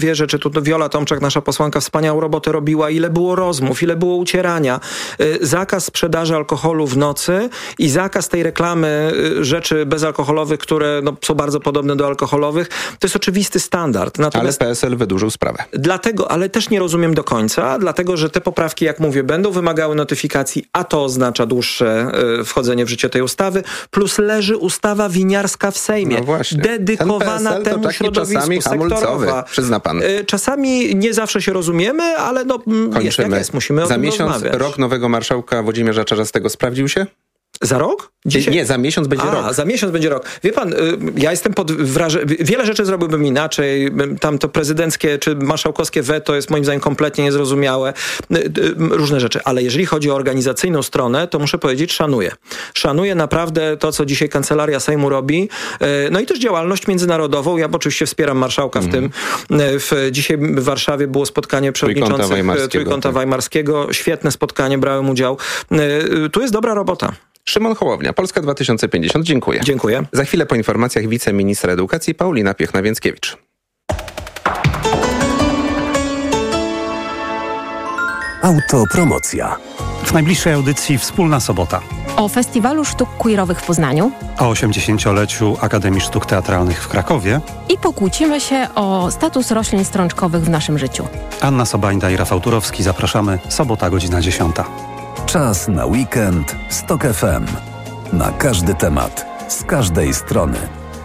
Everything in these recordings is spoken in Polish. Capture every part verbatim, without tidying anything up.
Dwie rzeczy, tu Wiola Tomczak, nasza posłanka, wspaniałą robotę robiła, ile było rozmów, ile było ucierania. Zakaz sprzedaży alkoholu w nocy i zakaz tej reklamy rzeczy bezalkoholowych, które no, są bardzo podobne do alkoholowych, to jest oczywisty standard. Natomiast ale P S L wydłużył sprawę. Dlatego, ale też nie rozumiem do końca, dlatego, że te poprawki, jak mówię, będą wymagały notyfikacji, a to oznacza dłuższe y, wchodzenie w życie tej ustawy, plus leży ustawa winiarska w Sejmie, no właśnie. dedykowana Ten temu to środowisku, czasami hamulcowy, sektorowa. przyzna pan. Y, czasami nie zawsze się rozumiemy, ale no jest jak jest, musimy o Za tym miesiąc rozmawiać. rok nowego marszałka Włodzimierza Czarzastego sprawdził się? Za rok? Dzisiaj? Nie, za miesiąc będzie A, rok. za miesiąc będzie rok. Wie pan, ja jestem pod wrażeniem, wiele rzeczy zrobiłbym inaczej. Tam to prezydenckie czy marszałkowskie weto jest moim zdaniem kompletnie niezrozumiałe. Różne rzeczy. Ale jeżeli chodzi o organizacyjną stronę, to muszę powiedzieć, szanuję. Szanuję naprawdę to, co dzisiaj Kancelaria Sejmu robi. No i też działalność międzynarodową. Ja oczywiście wspieram marszałka w mm. tym. W, dzisiaj w Warszawie było spotkanie przewodniczących Trójkąta, Trójkąta Weimarskiego. Świetne spotkanie, brałem udział. Tu jest dobra robota. Szymon Hołownia, Polska dwa tysiące pięćdziesiąt. Dziękuję. Dziękuję. Za chwilę po informacjach wiceministra edukacji Paulina Piechna-Więckiewicz. Autopromocja. W najbliższej audycji Wspólna Sobota. O Festiwalu Sztuk Queerowych w Poznaniu. O osiemdziesięcioleciu Akademii Sztuk Teatralnych w Krakowie. I pokłócimy się o status roślin strączkowych w naszym życiu. Anna Sobańda i Rafał Turowski. Zapraszamy. Sobota, godzina dziesiąta. Czas na weekend z Tok F M. Na każdy temat, z każdej strony.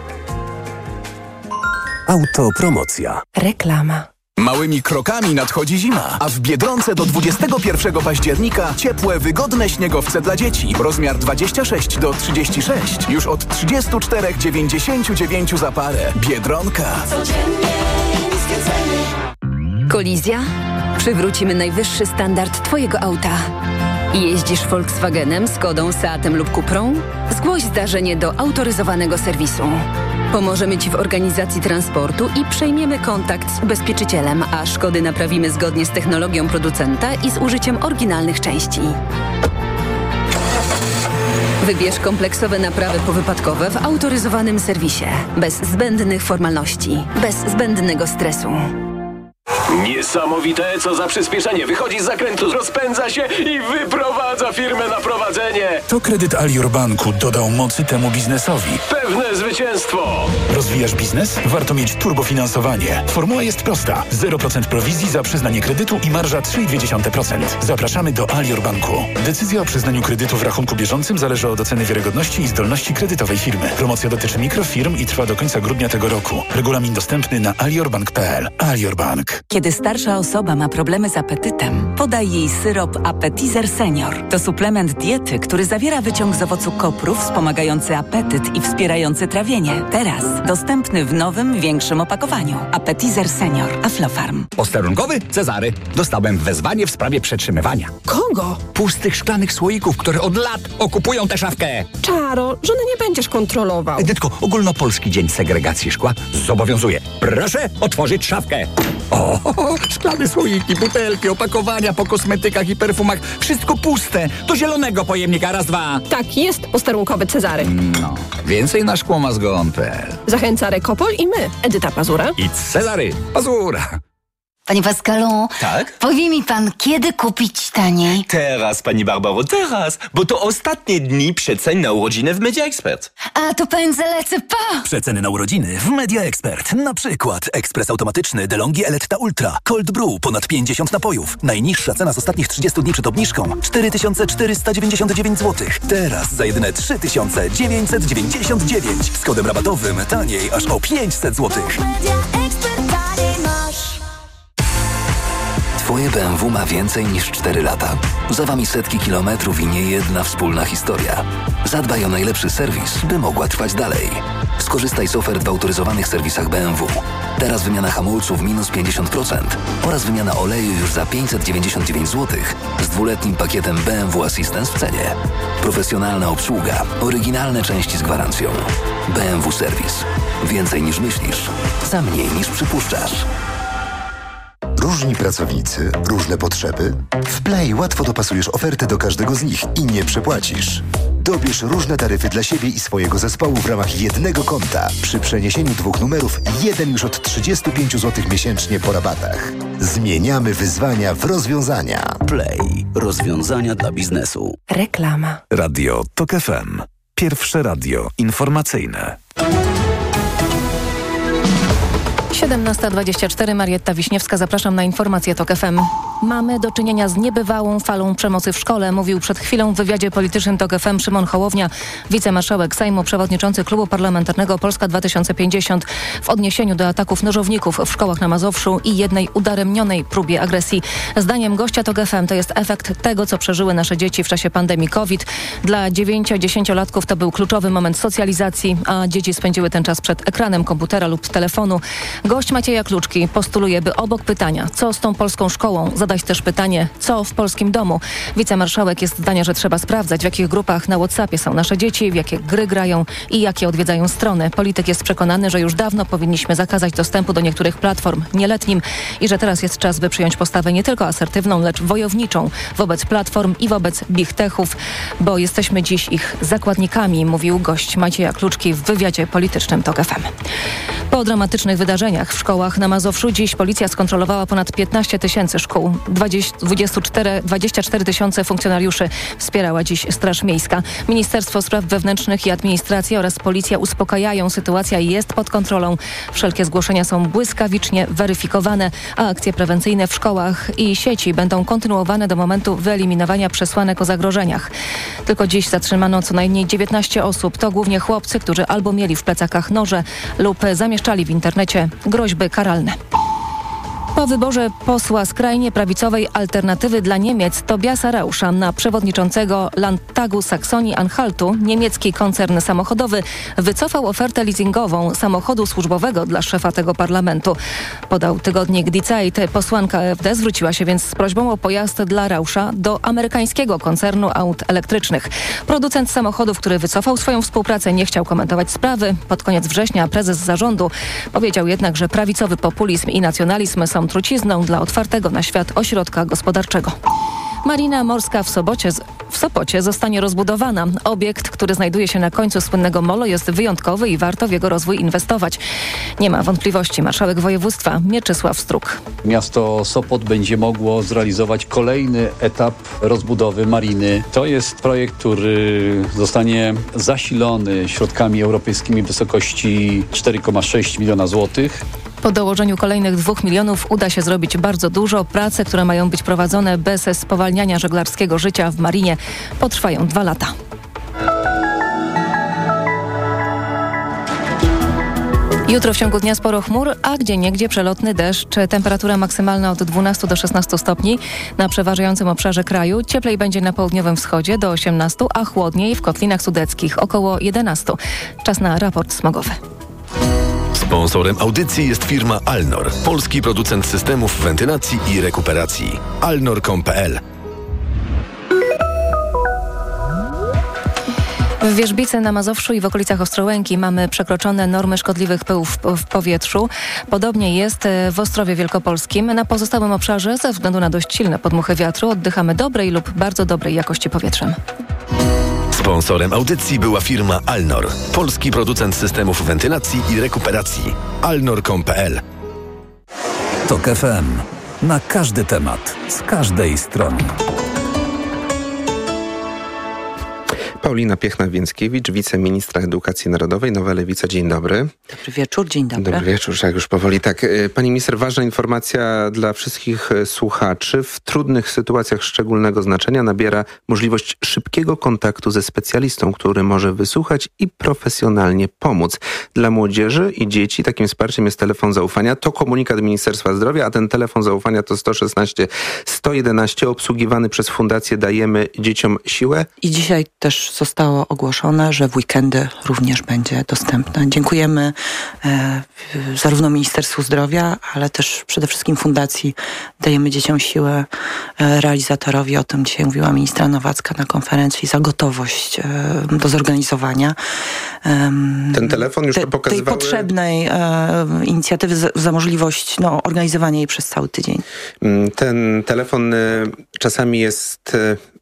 Autopromocja. Reklama. Małymi krokami nadchodzi zima, a w Biedronce do dwudziestego pierwszego października ciepłe, wygodne śniegowce dla dzieci. Rozmiar dwadzieścia sześć do trzydziestu sześciu. Już od trzydziestu czterech dziewięćdziesięciu dziewięciu za parę. Biedronka. Kolizja? Przywrócimy najwyższy standard twojego auta. Jeździsz Volkswagenem, Skodą, Seatem lub Cuprą? Zgłoś zdarzenie do autoryzowanego serwisu. Pomożemy ci w organizacji transportu i przejmiemy kontakt z ubezpieczycielem, a szkody naprawimy zgodnie z technologią producenta i z użyciem oryginalnych części. Wybierz kompleksowe naprawy powypadkowe w autoryzowanym serwisie. Bez zbędnych formalności, bez zbędnego stresu. Niesamowite, co za przyspieszenie. Wychodzi z zakrętu, rozpędza się i wyprowadza firmę na prowadzenie. To kredyt Alior Banku dodał mocy temu biznesowi. Pewne zwycięstwo. Rozwijasz biznes? Warto mieć turbofinansowanie. Formuła jest prosta. zero procent prowizji za przyznanie kredytu i marża trzy przecinek dwa procent. Zapraszamy do Alior Banku. Decyzja o przyznaniu kredytu w rachunku bieżącym zależy od oceny wiarygodności i zdolności kredytowej firmy. Promocja dotyczy mikrofirm i trwa do końca grudnia tego roku. Regulamin dostępny na aliorbank kropka p l. Alior Bank. Kiedy starsza osoba ma problemy z apetytem, podaj jej syrop Appetizer Senior. To suplement diety, który zawiera wyciąg z owocu kopru wspomagający apetyt i wspierający trawienie. Teraz dostępny w nowym, większym opakowaniu. Appetizer Senior. Aflofarm. Posterunkowy Cezary. Dostałem wezwanie w sprawie przetrzymywania. Kogo? Pustych szklanych słoików, które od lat okupują tę szafkę. Czaro, żony nie będziesz kontrolował. Edytko, ogólnopolski dzień segregacji szkła zobowiązuje. Proszę otworzyć szafkę. O, szklane słoiki, butelki, opakowania po kosmetykach i perfumach. Wszystko puste. Do zielonego pojemnika. Raz, dwa. Tak jest, posterunkowy Cezary. No, więcej na szkłomazgon kropka p l. Zachęca Rekopol i my, Edyta Pazura I Cezary Pazura. Panie Pascalu, tak? Powie mi pan, kiedy kupić taniej? Teraz, pani Barbaro, teraz, bo to ostatnie dni przecen na urodziny w Media Expert. A to pędzę lecę pa! Przeceny na urodziny w Media Expert. Na przykład ekspres automatyczny DeLonghi Eletta Ultra, Cold Brew, ponad pięćdziesiąt napojów. Najniższa cena z ostatnich trzydziestu dni przed obniżką cztery tysiące czterysta dziewięćdziesiąt dziewięć złotych. Teraz za jedyne trzy tysiące dziewięćset dziewięćdziesiąt dziewięć. Z kodem rabatowym taniej aż o pięćset złotych. Media Expert taniej masz. Twoje B M W ma więcej niż cztery lata. Za wami setki kilometrów i nie jedna wspólna historia. Zadbaj o najlepszy serwis, by mogła trwać dalej. Skorzystaj z ofert w autoryzowanych serwisach B M W. Teraz wymiana hamulców minus pięćdziesiąt procent oraz wymiana oleju już za pięćset dziewięćdziesiąt dziewięć złotych z dwuletnim pakietem B M W Assistance w cenie. Profesjonalna obsługa, oryginalne części z gwarancją. B M W Serwis. Więcej niż myślisz, za mniej niż przypuszczasz. Różni pracownicy, różne potrzeby? W Play łatwo dopasujesz ofertę do każdego z nich i nie przepłacisz. Dobierz różne taryfy dla siebie i swojego zespołu w ramach jednego konta. Przy przeniesieniu dwóch numerów jeden już od trzydzieści pięć złotych miesięcznie po rabatach. Zmieniamy wyzwania w rozwiązania. Play. Rozwiązania dla biznesu. Reklama. Radio TOK F M. Pierwsze radio informacyjne. siedemnasta dwadzieścia cztery, Marietta Wiśniewska, zapraszam na informację TOK F M. Mamy do czynienia z niebywałą falą przemocy w szkole, mówił przed chwilą w wywiadzie politycznym TOK F M Szymon Hołownia, wicemarszałek Sejmu, przewodniczący Klubu Parlamentarnego Polska dwa tysiące pięćdziesiąt w odniesieniu do ataków nożowników w szkołach na Mazowszu i jednej udaremnionej próbie agresji. Zdaniem gościa TOK F M to jest efekt tego, co przeżyły nasze dzieci w czasie pandemii COVID. Dla dziewięcio-dziesięciolatków to był kluczowy moment socjalizacji, a dzieci spędziły ten czas przed ekranem komputera lub telefonu. Gość Macieja Kluczki postuluje, by obok pytania, co z tą polską szkołą, zadać też pytanie, co w polskim domu. Wicemarszałek jest zdania, że trzeba sprawdzać, w jakich grupach na WhatsAppie są nasze dzieci, w jakie gry grają i jakie odwiedzają strony. Polityk jest przekonany, że już dawno powinniśmy zakazać dostępu do niektórych platform nieletnim i że teraz jest czas, by przyjąć postawę nie tylko asertywną, lecz wojowniczą wobec platform i wobec big techów, bo jesteśmy dziś ich zakładnikami, mówił gość Macieja Kluczki w wywiadzie politycznym TOK F M. Po dramatycznych wydarzeniach w szkołach na Mazowszu dziś policja skontrolowała ponad piętnaście tysięcy szkół. dwadzieścia cztery tysiące funkcjonariuszy wspierała dziś Straż Miejska. Ministerstwo Spraw Wewnętrznych i Administracji oraz policja uspokajają, sytuacja jest pod kontrolą. Wszelkie zgłoszenia są błyskawicznie weryfikowane, a akcje prewencyjne w szkołach i sieci będą kontynuowane do momentu wyeliminowania przesłanek o zagrożeniach. Tylko dziś zatrzymano co najmniej dziewiętnaście osób. To głównie chłopcy, którzy albo mieli w plecakach noże lub zamieszczali w internecie groźby karalne. Po wyborze posła skrajnie prawicowej Alternatywy dla Niemiec Tobiasa Rauscha na przewodniczącego Landtagu Saksonii-Anhaltu niemiecki koncern samochodowy wycofał ofertę leasingową samochodu służbowego dla szefa tego parlamentu. Podał tygodnik Die Zeit. Posłanka A F D zwróciła się więc z prośbą o pojazd dla Rauscha do amerykańskiego koncernu aut elektrycznych. Producent samochodów, który wycofał swoją współpracę, nie chciał komentować sprawy. Pod koniec września prezes zarządu powiedział jednak, że prawicowy populizm i nacjonalizm są trucizną dla otwartego na świat ośrodka gospodarczego. Marina morska w Sopocie, w Sopocie zostanie rozbudowana. Obiekt, który znajduje się na końcu słynnego molo, jest wyjątkowy i warto w jego rozwój inwestować. Nie ma wątpliwości marszałek województwa Mieczysław Struk. Miasto Sopot będzie mogło zrealizować kolejny etap rozbudowy mariny. To jest projekt, który zostanie zasilony środkami europejskimi w wysokości cztery przecinek sześć miliona złotych. Po dołożeniu kolejnych dwóch milionów uda się zrobić bardzo dużo. Prace, które mają być prowadzone bez spowalniania żeglarskiego życia w marinie, potrwają dwa lata. Jutro w ciągu dnia sporo chmur, a gdzieniegdzie przelotny deszcz. Temperatura maksymalna od dwunastu do szesnastu stopni na przeważającym obszarze kraju. Cieplej będzie na południowym wschodzie do osiemnastu, a chłodniej w kotlinach sudeckich około jedenastu. Czas na raport smogowy. Sponsorem audycji jest firma Alnor, polski producent systemów wentylacji i rekuperacji. alnor kropka com kropka p l. W Wierzbicy, na Mazowszu i w okolicach Ostrołęki mamy przekroczone normy szkodliwych pyłów w powietrzu. Podobnie jest w Ostrowie Wielkopolskim. Na pozostałym obszarze, ze względu na dość silne podmuchy wiatru, oddychamy dobrej lub bardzo dobrej jakości powietrzem. Sponsorem audycji była firma Alnor, polski producent systemów wentylacji i rekuperacji. alnor kropka com kropka p l. TOK F M. Na każdy temat, z każdej strony. Paulina Piechna-Więckiewicz, wiceministra edukacji narodowej, Nowa Lewica. Dzień dobry. Dobry wieczór, dzień dobry. Dobry wieczór, jak już powoli. Tak, pani minister, ważna informacja dla wszystkich słuchaczy. W trudnych sytuacjach szczególnego znaczenia nabiera możliwość szybkiego kontaktu ze specjalistą, który może wysłuchać i profesjonalnie pomóc. Dla młodzieży i dzieci takim wsparciem jest telefon zaufania. To komunikat Ministerstwa Zdrowia, a ten telefon zaufania to sto szesnaście sto jedenaście, obsługiwany przez Fundację Dajemy Dzieciom Siłę. I dzisiaj też zostało ogłoszone, że w weekendy również będzie dostępne. Dziękujemy e, zarówno Ministerstwu Zdrowia, ale też przede wszystkim Fundacji Dajemy Dzieciom Siłę, e, realizatorowi, o tym dzisiaj mówiła ministra Nowacka na konferencji, za gotowość e, do zorganizowania e, ten telefon już te, to pokazywały... tej potrzebnej e, inicjatywy za, za możliwość no, organizowania jej przez cały tydzień. Ten telefon e, czasami jest... E,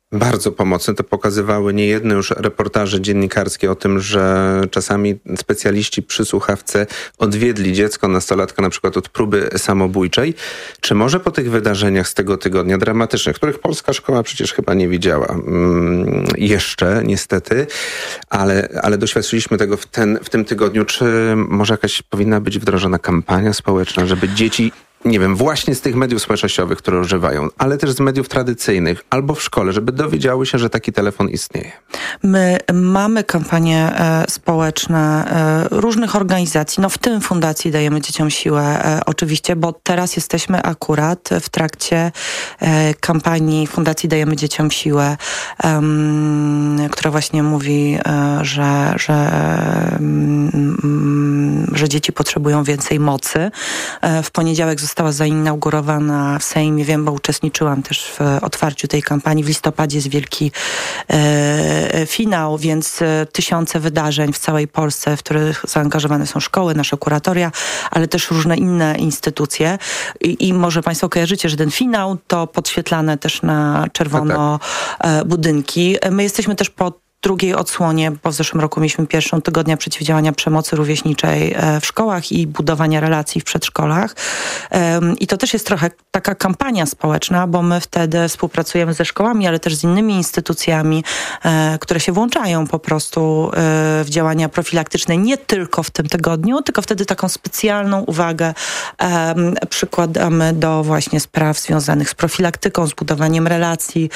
bardzo pomocne. To pokazywały niejedne już reportaże dziennikarskie o tym, że czasami specjaliści przy słuchawce odwiedli dziecko, nastolatka na przykład od próby samobójczej. Czy może po tych wydarzeniach z tego tygodnia dramatycznych, których polska szkoła przecież chyba nie widziała mm, jeszcze niestety, ale, ale doświadczyliśmy tego w, ten, w tym tygodniu. Czy może jakaś powinna być wdrożona kampania społeczna, żeby dzieci, nie wiem, właśnie z tych mediów społecznościowych, które używają, ale też z mediów tradycyjnych, albo w szkole, żeby dowiedziały się, że taki telefon istnieje? My mamy kampanie e, społeczne e, różnych organizacji, no w tym Fundacji Dajemy Dzieciom Siłę e, oczywiście, bo teraz jesteśmy akurat w trakcie e, kampanii Fundacji Dajemy Dzieciom Siłę, e, która właśnie mówi, e, że, że, e, że dzieci potrzebują więcej mocy. E, w poniedziałek zostało Została zainaugurowana w Sejmie, wiem, bo uczestniczyłam też w otwarciu tej kampanii. W listopadzie jest wielki e, finał, więc e, tysiące wydarzeń w całej Polsce, w których zaangażowane są szkoły, nasze kuratoria, ale też różne inne instytucje. I, i może Państwo kojarzycie, że ten finał to podświetlane też na czerwono e, budynki. My jesteśmy też pod drugiej odsłonie, bo w zeszłym roku mieliśmy pierwszą tygodnia przeciwdziałania przemocy rówieśniczej w szkołach i budowania relacji w przedszkolach. I to też jest trochę taka kampania społeczna, bo my wtedy współpracujemy ze szkołami, ale też z innymi instytucjami, które się włączają po prostu w działania profilaktyczne nie tylko w tym tygodniu, tylko wtedy taką specjalną uwagę przykładamy do właśnie spraw związanych z profilaktyką, z budowaniem relacji.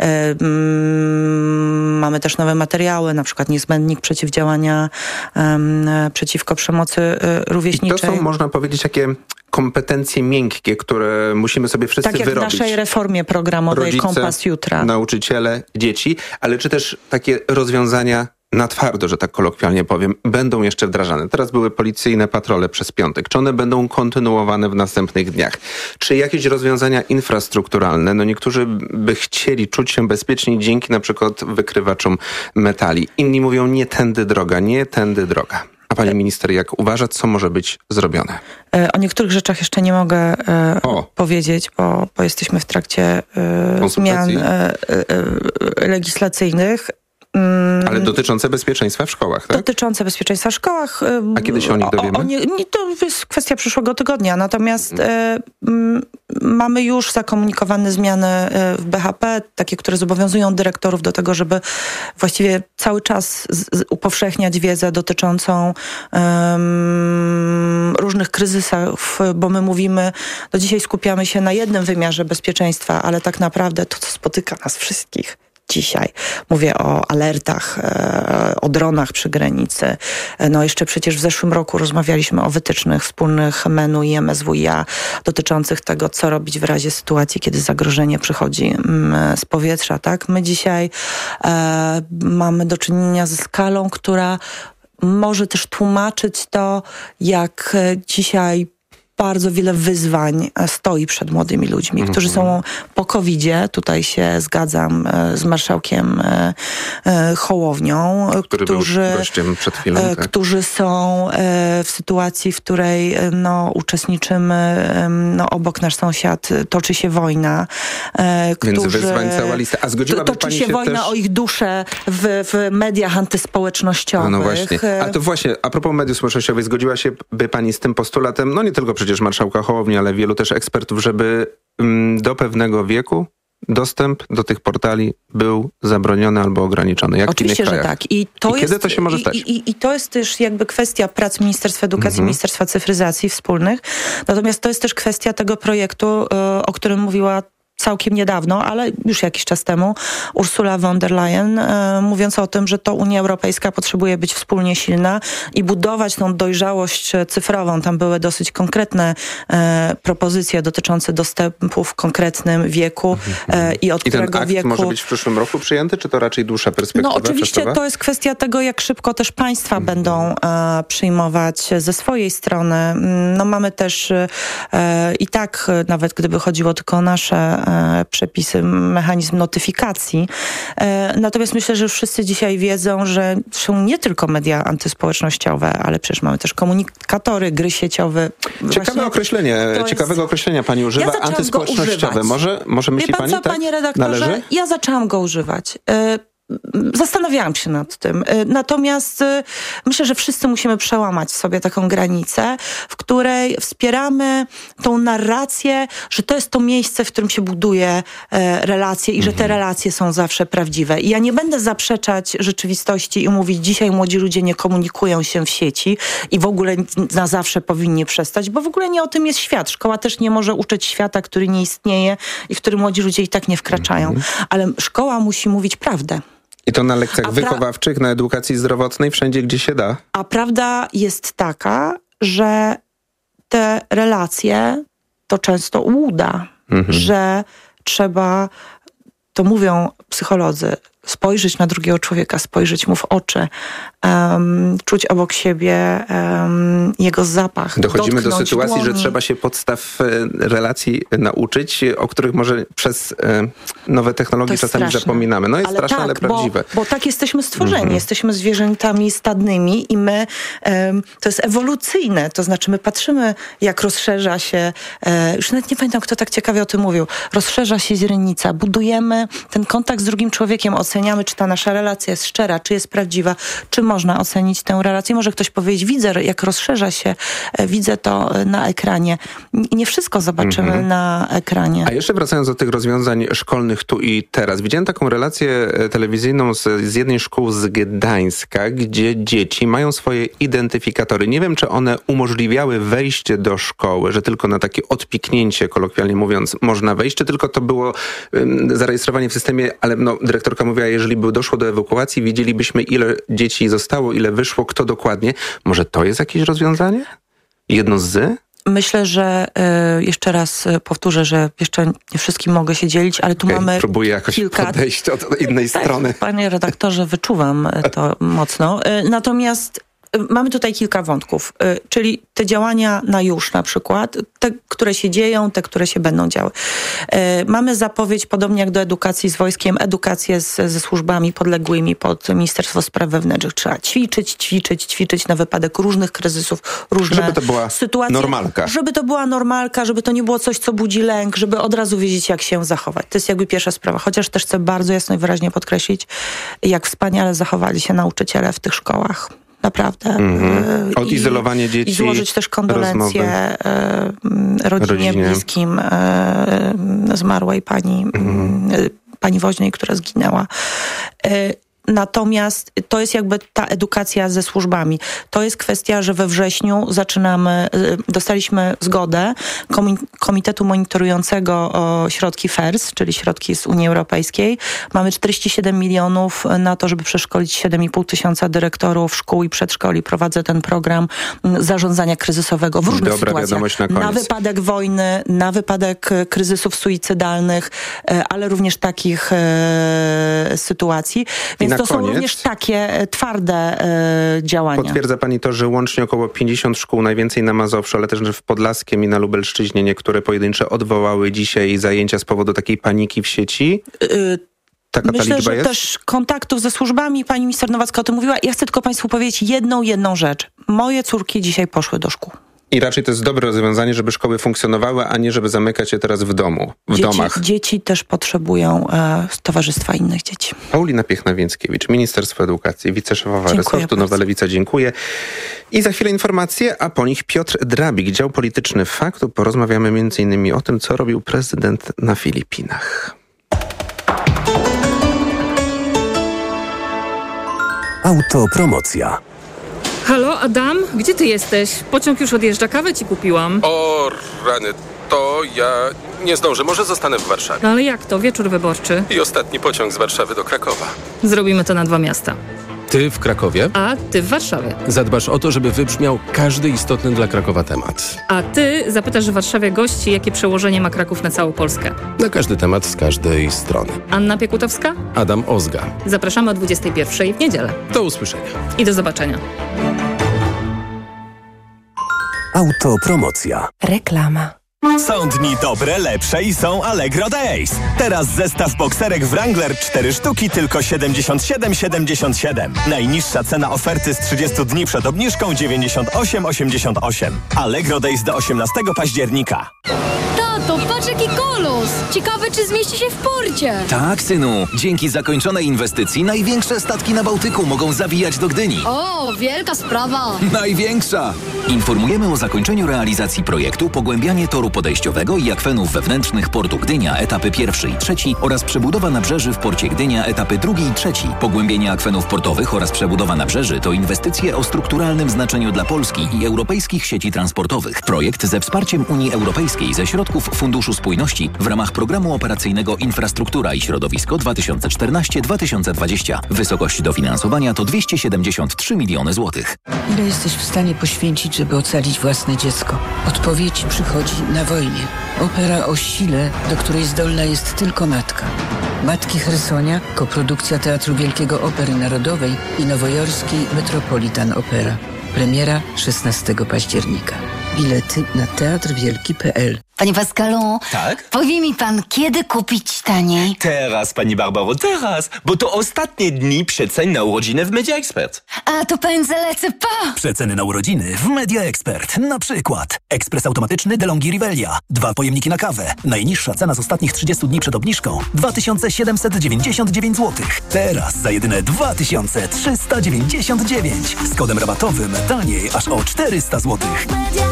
Mamy też nowe materiały, na przykład niezbędnik przeciwdziałania um, przeciwko przemocy y, rówieśniczej. I to są, można powiedzieć, takie kompetencje miękkie, które musimy sobie wszyscy wyrobić. wyrobić. Tak jak w naszej reformie programowej Rodzice, Kompas Jutra. Nauczyciele, dzieci, ale czy też takie rozwiązania na twardo, że tak kolokwialnie powiem, będą jeszcze wdrażane. Teraz były policyjne patrole przez piątek. Czy one będą kontynuowane w następnych dniach? Czy jakieś rozwiązania infrastrukturalne? No niektórzy by chcieli czuć się bezpieczniej dzięki na przykład wykrywaczom metali. Inni mówią, nie tędy droga, nie tędy droga. A pani minister, jak uważa, co może być zrobione? O niektórych rzeczach jeszcze nie mogę e, powiedzieć, bo, bo jesteśmy w trakcie e, zmian e, e, legislacyjnych. Ale dotyczące bezpieczeństwa w szkołach, tak? Dotyczące bezpieczeństwa w szkołach. A kiedy się o nich dowiemy? O, o nie, nie, to jest kwestia przyszłego tygodnia. Natomiast e, m, mamy już zakomunikowane zmiany w B H P, takie, które zobowiązują dyrektorów do tego, żeby właściwie cały czas z, z, upowszechniać wiedzę dotyczącą um, różnych kryzysów, bo my mówimy, do dzisiaj skupiamy się na jednym wymiarze bezpieczeństwa, ale tak naprawdę to, co spotyka nas wszystkich dzisiaj. Mówię o alertach, e, o dronach przy granicy. No jeszcze przecież w zeszłym roku rozmawialiśmy o wytycznych wspólnych M E N-u i M S W iA dotyczących tego, co robić w razie sytuacji, kiedy zagrożenie przychodzi mm, z powietrza. Tak? My dzisiaj e, mamy do czynienia ze skalą, która może też tłumaczyć to, jak dzisiaj bardzo wiele wyzwań stoi przed młodymi ludźmi, mm-hmm. którzy są po kowidzie. Tutaj się zgadzam z marszałkiem Hołownią, który którzy, był gościem przed chwilą, tak? którzy są w sytuacji, w której no, uczestniczymy, no, obok nasz sąsiad toczy się wojna. Więc którzy, wyzwań cała lista. A zgodziłaby toczy pani się, się wojna też... o ich duszę w, w mediach antyspołecznościowych. No, no właśnie. A to właśnie, a propos mediów społecznościowych, zgodziła się by pani z tym postulatem, no nie tylko przecież marszałka Hołowni, ale wielu też ekspertów, żeby mm, do pewnego wieku dostęp do tych portali był zabroniony albo ograniczony, jak Oczywiście, w innych że krajach. tak. I, to I jest, kiedy to się może stać? I, i, I to jest też jakby kwestia prac Ministerstwa Edukacji, mhm. Ministerstwa Cyfryzacji wspólnych. Natomiast to jest też kwestia tego projektu, o którym mówiła całkiem niedawno, ale już jakiś czas temu, Ursula von der Leyen, e, mówiąc o tym, że to Unia Europejska potrzebuje być wspólnie silna i budować tą dojrzałość cyfrową. Tam były dosyć konkretne e, propozycje dotyczące dostępu w konkretnym wieku e, i od I którego ten akt wieku... może być w przyszłym roku przyjęty, czy to raczej dłuższa perspektywa? No oczywiście czasowa? To jest kwestia tego, jak szybko też państwa mhm. będą e, przyjmować ze swojej strony. No mamy też e, i tak, nawet gdyby chodziło tylko o nasze e, przepisy, mechanizm notyfikacji. E, natomiast myślę, że już wszyscy dzisiaj wiedzą, że są nie tylko media antyspołecznościowe, ale przecież mamy też komunikatory, gry sieciowe. Ciekawe Właśnie określenie, ciekawego jest... określenia pani używa, ja antyspołecznościowe. Może, może myśli Wie pan pani, co, tak? panie redaktorze? Należy? Ja zaczęłam go używać. E, Zastanawiałam się nad tym. Natomiast myślę, że wszyscy musimy przełamać sobie taką granicę, w której wspieramy tą narrację, że to jest to miejsce, w którym się buduje relacje i mhm. że te relacje są zawsze prawdziwe. I ja nie będę zaprzeczać rzeczywistości i mówić, dzisiaj młodzi ludzie nie komunikują się w sieci i w ogóle na zawsze powinni przestać, bo w ogóle nie o tym jest świat. Szkoła też nie może uczyć świata, który nie istnieje i w który młodzi ludzie i tak nie wkraczają. Mhm. Ale szkoła musi mówić prawdę. I to na lekcjach pra- wychowawczych, na edukacji zdrowotnej, wszędzie, gdzie się da. A prawda jest taka, że te relacje to często łuda, mhm. że trzeba, to mówią psycholodzy, spojrzeć na drugiego człowieka, spojrzeć mu w oczy, um, czuć obok siebie um, jego zapach. Dochodzimy do sytuacji, dłoni. że trzeba się podstaw relacji nauczyć, o których może przez e, nowe technologie czasami straszne. zapominamy. No jest ale straszne, tak, ale prawdziwe. Bo, bo tak jesteśmy stworzeni. Mhm. Jesteśmy zwierzętami stadnymi i my, um, to jest ewolucyjne. To znaczy my patrzymy, jak rozszerza się, e, już nawet nie pamiętam, kto tak ciekawie o tym mówił, rozszerza się źrenica, budujemy ten kontakt z drugim człowiekiem, oceniamy, czy ta nasza relacja jest szczera, czy jest prawdziwa, czy można ocenić tę relację. Może ktoś powiedzieć, widzę, jak rozszerza się, widzę to na ekranie. Nie wszystko zobaczymy mm-hmm. na ekranie. A jeszcze wracając do tych rozwiązań szkolnych tu i teraz. Widziałem taką relację telewizyjną z, z jednej szkół z Gdańska, gdzie dzieci mają swoje identyfikatory. Nie wiem, czy one umożliwiały wejście do szkoły, że tylko na takie odpiknięcie, kolokwialnie mówiąc, można wejść, czy tylko to było um, zarejestrowanie w systemie, ale no, dyrektorka mówiła, jeżeli by doszło do ewakuacji, widzielibyśmy, ile dzieci zostało, ile wyszło, kto dokładnie. Może to jest jakieś rozwiązanie? Jedno z? Myślę, że y, jeszcze raz powtórzę, że jeszcze nie wszystkim mogę się dzielić, ale tu okay, mamy próbuję jakoś kilka... podejść od innej tak, strony. Panie redaktorze, wyczuwam to mocno. Y, natomiast mamy tutaj kilka wątków, czyli te działania na już na przykład, te, które się dzieją, te, które się będą działy. Mamy zapowiedź, podobnie jak do edukacji z wojskiem, edukację z, ze służbami podległymi pod Ministerstwo Spraw Wewnętrznych. Trzeba ćwiczyć, ćwiczyć, ćwiczyć na wypadek różnych kryzysów, różne żeby to była sytuacje. Normalka. Żeby to była normalka, żeby to nie było coś, co budzi lęk, żeby od razu wiedzieć, jak się zachować. To jest jakby pierwsza sprawa. Chociaż też chcę bardzo jasno i wyraźnie podkreślić, jak wspaniale zachowali się nauczyciele w tych szkołach. Naprawdę. Mm-hmm. Odizolowanie I, dzieci. I złożyć też kondolencje e, rodzinie, rodzinie, bliskim e, zmarłej pani, mm-hmm. pani woźnej, która zginęła. E, Natomiast to jest jakby ta edukacja ze służbami. To jest kwestia, że we wrześniu zaczynamy, dostaliśmy zgodę Komitetu Monitorującego o środki F E R S, czyli środki z Unii Europejskiej. Mamy czterdzieści siedem milionów na to, żeby przeszkolić siedem i pół tysiąca dyrektorów szkół i przedszkoli. Prowadzę ten program zarządzania kryzysowego w różnych Dobra sytuacjach. Na, na wypadek wojny, na wypadek kryzysów suicydalnych, ale również takich e, sytuacji. Więc to są również takie twarde e, działania. Potwierdza pani to, że łącznie około pięćdziesiąt szkół, najwięcej na Mazowszu, ale też w Podlaskiem i na Lubelszczyźnie, niektóre pojedyncze odwołały dzisiaj zajęcia z powodu takiej paniki w sieci? Y- Taka Myślę, ta że jest? też kontaktów ze służbami, pani minister Nowacka o tym mówiła. Ja chcę tylko państwu powiedzieć jedną, jedną rzecz. Moje córki dzisiaj poszły do szkół. I raczej to jest dobre rozwiązanie, żeby szkoły funkcjonowały, a nie żeby zamykać je teraz w domu, w dzieci, domach. Dzieci też potrzebują e, towarzystwa innych dzieci. Paulina Piechna-Więckiewicz, Ministerstwo Edukacji, wiceszefowa Dziękuję resortu, bardzo. Nowa Lewica, dziękuję. I za chwilę informacje, a po nich Piotr Drabik, dział polityczny Faktu. Porozmawiamy między innymi o tym, co robił prezydent na Filipinach. Autopromocja. Halo, Adam? Gdzie ty jesteś? Pociąg już odjeżdża, kawę ci kupiłam. O rany, to ja nie zdążę, może zostanę w Warszawie. No ale jak to? Wieczór wyborczy. I ostatni pociąg z Warszawy do Krakowa. Zrobimy to na dwa miasta. Ty w Krakowie? A ty w Warszawie. Zadbasz o to, żeby wybrzmiał każdy istotny dla Krakowa temat. A ty zapytasz w Warszawie gości, jakie przełożenie ma Kraków na całą Polskę. Na każdy temat z każdej strony. Anna Piekutowska? Adam Ozga. Zapraszamy o dwudziestej pierwszej w niedzielę. Do usłyszenia. I do zobaczenia. Autopromocja. Reklama. Są dni dobre, lepsze i są Allegro Days. Teraz zestaw bokserek Wrangler cztery sztuki tylko siedemdziesiąt siedem siedemdziesiąt siedem. Najniższa cena oferty z trzydziestu dni przed obniżką dziewięćdziesiąt osiem osiemdziesiąt osiem. Allegro Days do osiemnastego października. Tato, patrz jaki kolos! Ciekawe, czy zmieści się w porcie. Tak, synu. Dzięki zakończonej inwestycji największe statki na Bałtyku mogą zawijać do Gdyni. O, wielka sprawa. Największa! Informujemy o zakończeniu realizacji projektu Pogłębianie toru podejściowego i akwenów wewnętrznych portu Gdynia etapy pierwszy i trzeci oraz przebudowa nabrzeży w porcie Gdynia etapy drugi i trzeci. Pogłębienie akwenów portowych oraz przebudowa nabrzeży to inwestycje o strukturalnym znaczeniu dla Polski i europejskich sieci transportowych. Projekt ze wsparciem Unii Europejskiej ze środków Funduszu Spójności w ramach Programu Operacyjnego Infrastruktura i Środowisko dwa tysiące czternaście do dwa tysiące dwudziestego. Wysokość dofinansowania to dwieście siedemdziesiąt trzy miliony złotych. Ile jesteś w stanie poświęcić, żeby ocalić własne dziecko? Odpowiedź przychodzi na wojnie. Opera o sile, do której zdolna jest tylko matka. Matki Chersonia, koprodukcja Teatru Wielkiego Opery Narodowej i nowojorskiej Metropolitan Opera. Premiera szesnastego października. Bilety na teatr wielki kropka p l. Panie Pascalu, tak? Powie mi pan, kiedy kupić taniej? Teraz, pani Barbaro, teraz, bo to ostatnie dni przecen na urodziny w Media Expert. A to pędzę lecę pa! Przeceny na urodziny w Media Expert. Na przykład ekspres automatyczny DeLonghi Rivelia. Dwa pojemniki na kawę. Najniższa cena z ostatnich trzydziestu dni przed obniżką dwa tysiące siedemset dziewięćdziesiąt dziewięć złotych. Teraz za jedyne dwa tysiące trzysta dziewięćdziesiąt dziewięć. Z kodem rabatowym taniej aż o czterysta złotych.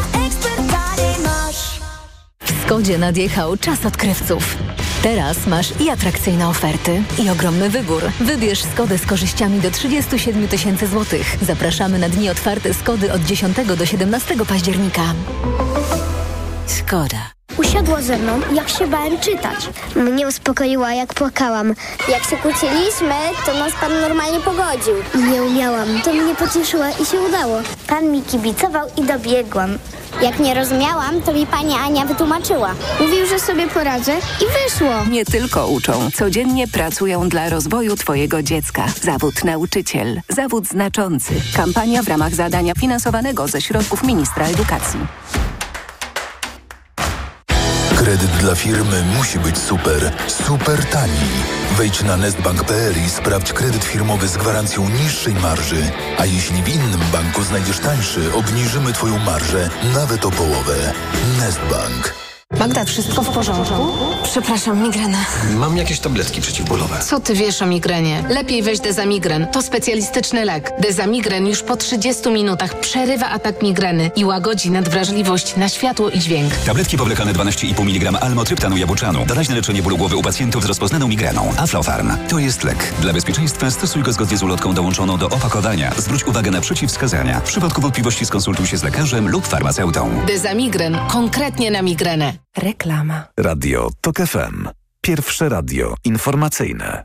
W Skodzie nadjechał czas odkrywców. Teraz masz i atrakcyjne oferty, i ogromny wybór. Wybierz Skodę z korzyściami do trzydziestu siedmiu tysięcy złotych. Zapraszamy na dni otwarte Skody od dziesiątego do siedemnastego października. Skoda. Usiadła ze mną, jak się bałem czytać. Mnie uspokoiła, jak płakałam. Jak się kłóciliśmy, to nas pan normalnie pogodził. Nie umiałam. To mnie pocieszyła i się udało. Pan mi kibicował i dobiegłam. Jak nie rozumiałam, to mi pani Ania wytłumaczyła. Mówił, że sobie poradzę i wyszło. Nie tylko uczą, codziennie pracują dla rozwoju twojego dziecka. Zawód nauczyciel. Zawód znaczący. Kampania w ramach zadania finansowanego ze środków ministra edukacji. Kredyt dla firmy musi być super, super tani. Wejdź na nestbank kropka p l i sprawdź kredyt firmowy z gwarancją niższej marży. A jeśli w innym banku znajdziesz tańszy, obniżymy twoją marżę nawet o połowę. Nestbank. Magda, wszystko w porządku? Przepraszam, migrena. Mam jakieś tabletki przeciwbólowe. Co ty wiesz o migrenie? Lepiej weź Dezamigren. To specjalistyczny lek. Dezamigren już po trzydziestu minutach przerywa atak migreny i łagodzi nadwrażliwość na światło i dźwięk. Tabletki powlekane dwanaście i pół miligrama almotryptanu jabłczanu. Doraźne leczenie bólu głowy u pacjentów z rozpoznaną migreną. Aflofarm. To jest lek. Dla bezpieczeństwa stosuj go zgodnie z ulotką dołączoną do opakowania. Zwróć uwagę na przeciwwskazania. W przypadku wątpliwości skonsultuj się z lekarzem lub farmaceutą. Dezamigren. Konkretnie na migrenę. Reklama. Radio TOK F M. Pierwsze radio informacyjne.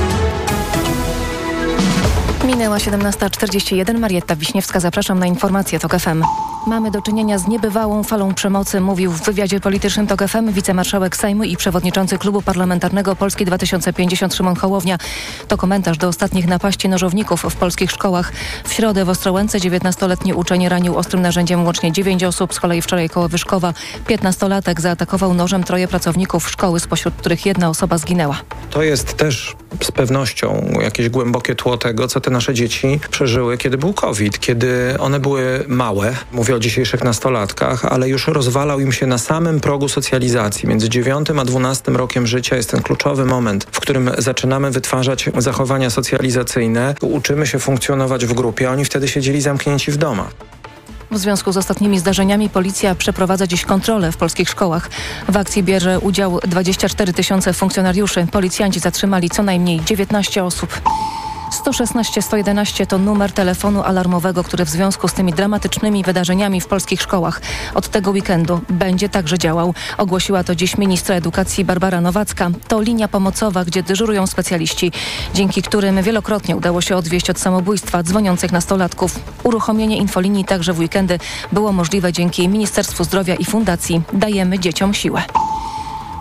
Minęła siedemnasta czterdzieści jeden. Marietta Wiśniewska, zapraszam na informację TOK F M. Mamy do czynienia z niebywałą falą przemocy, mówił w wywiadzie politycznym TOK F M wicemarszałek Sejmu i przewodniczący Klubu Parlamentarnego Polski dwa tysiące pięćdziesiąt Szymon Hołownia. To komentarz do ostatnich napaści nożowników w polskich szkołach. W środę w Ostrołęce dziewiętnastoletni uczeń ranił ostrym narzędziem łącznie dziewięć osób. Z kolei wczoraj koło Wyszkowa piętnastolatek zaatakował nożem troje pracowników szkoły, spośród których jedna osoba zginęła. To jest też z pewnością jakieś głębokie tło tego, co te nasze dzieci przeżyły, kiedy był COVID, kiedy one były małe. Mówię o dzisiejszych nastolatkach, ale już rozwalał im się na samym progu socjalizacji. Między dziewiątym a dwunastym rokiem życia jest ten kluczowy moment, w którym zaczynamy wytwarzać zachowania socjalizacyjne. Uczymy się funkcjonować w grupie, a oni wtedy siedzieli zamknięci w domach. W związku z ostatnimi zdarzeniami policja przeprowadza dziś kontrolę w polskich szkołach. W akcji bierze udział dwadzieścia cztery tysiące funkcjonariuszy. Policjanci zatrzymali co najmniej dziewiętnaście osób. sto szesnaście sto jedenaście to numer telefonu alarmowego, który w związku z tymi dramatycznymi wydarzeniami w polskich szkołach od tego weekendu będzie także działał. Ogłosiła to dziś ministra edukacji Barbara Nowacka. To linia pomocowa, gdzie dyżurują specjaliści, dzięki którym wielokrotnie udało się odwieść od samobójstwa dzwoniących nastolatków. Uruchomienie infolinii także w weekendy było możliwe dzięki Ministerstwu Zdrowia i Fundacji Dajemy Dzieciom Siłę.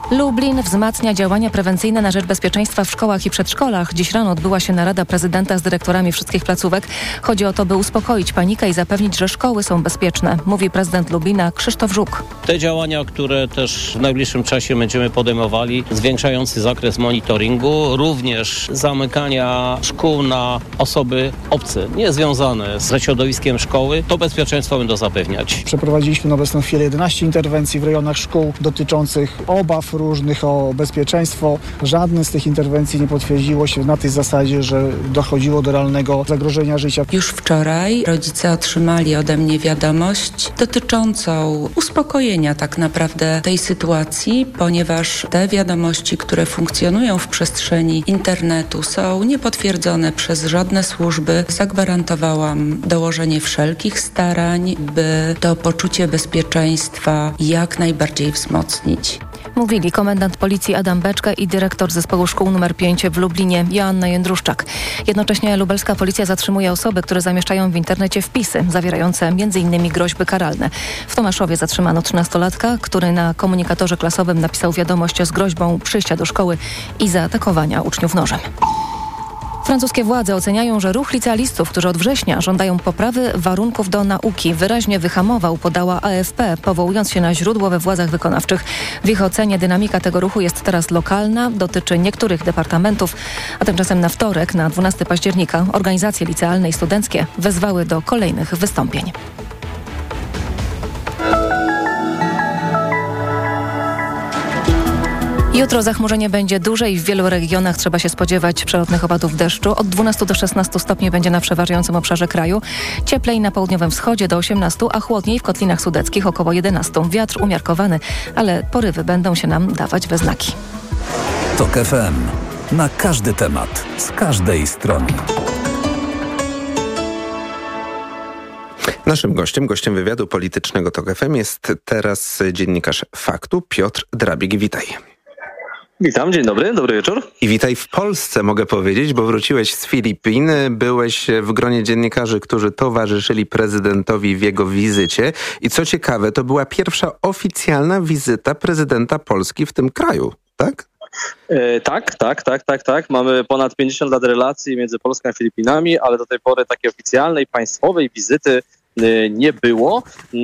Lublin wzmacnia działania prewencyjne na rzecz bezpieczeństwa w szkołach i przedszkolach. Dziś rano odbyła się narada prezydenta z dyrektorami wszystkich placówek. Chodzi o to, by uspokoić panikę i zapewnić, że szkoły są bezpieczne, mówi prezydent Lublina Krzysztof Żuk. Te działania, które też w najbliższym czasie będziemy podejmowali, zwiększający zakres monitoringu, również zamykania szkół na osoby obce, niezwiązane ze środowiskiem szkoły, to bezpieczeństwo będą zapewniać. Przeprowadziliśmy na obecną chwilę jedenaście interwencji w rejonach szkół dotyczących obaw różnych o bezpieczeństwo. Żadne z tych interwencji nie potwierdziło się na tej zasadzie, że dochodziło do realnego zagrożenia życia. Już wczoraj rodzice otrzymali ode mnie wiadomość dotyczącą uspokojenia tak naprawdę tej sytuacji, ponieważ te wiadomości, które funkcjonują w przestrzeni internetu, są niepotwierdzone przez żadne służby. Zagwarantowałam dołożenie wszelkich starań, by to poczucie bezpieczeństwa jak najbardziej wzmocnić. Mówili komendant policji Adam Beczka i dyrektor zespołu szkół numer pięć w Lublinie Joanna Jędruszczak. Jednocześnie lubelska policja zatrzymuje osoby, które zamieszczają w internecie wpisy zawierające między innymi groźby karalne. W Tomaszowie zatrzymano trzynastolatka, który na komunikatorze klasowym napisał wiadomość z groźbą przyjścia do szkoły i zaatakowania uczniów nożem. Francuskie władze oceniają, że ruch licealistów, którzy od września żądają poprawy warunków do nauki, wyraźnie wyhamował, podała A F P, powołując się na źródło we władzach wykonawczych. W ich ocenie dynamika tego ruchu jest teraz lokalna, dotyczy niektórych departamentów, a tymczasem na wtorek, na dwunastego października, organizacje licealne i studenckie wezwały do kolejnych wystąpień. Jutro zachmurzenie będzie duże i w wielu regionach trzeba się spodziewać przelotnych opadów deszczu. Od dwunastu do szesnastu stopni będzie na przeważającym obszarze kraju. Cieplej na południowym wschodzie do osiemnastu, a chłodniej w kotlinach sudeckich około jedenastu. Wiatr umiarkowany, ale porywy będą się nam dawać we znaki. TOK F M. Na każdy temat, z każdej strony. Naszym gościem, gościem wywiadu politycznego TOK F M jest teraz dziennikarz Faktu Piotr Drabik. Witaj. Witam, dzień dobry, dobry wieczór. I witaj w Polsce, mogę powiedzieć, bo wróciłeś z Filipin, byłeś w gronie dziennikarzy, którzy towarzyszyli prezydentowi w jego wizycie i co ciekawe, to była pierwsza oficjalna wizyta prezydenta Polski w tym kraju, tak? E, tak, tak, tak, tak, tak. Mamy ponad pięćdziesiąt lat relacji między Polską a Filipinami, ale do tej pory takiej oficjalnej, państwowej wizyty nie było.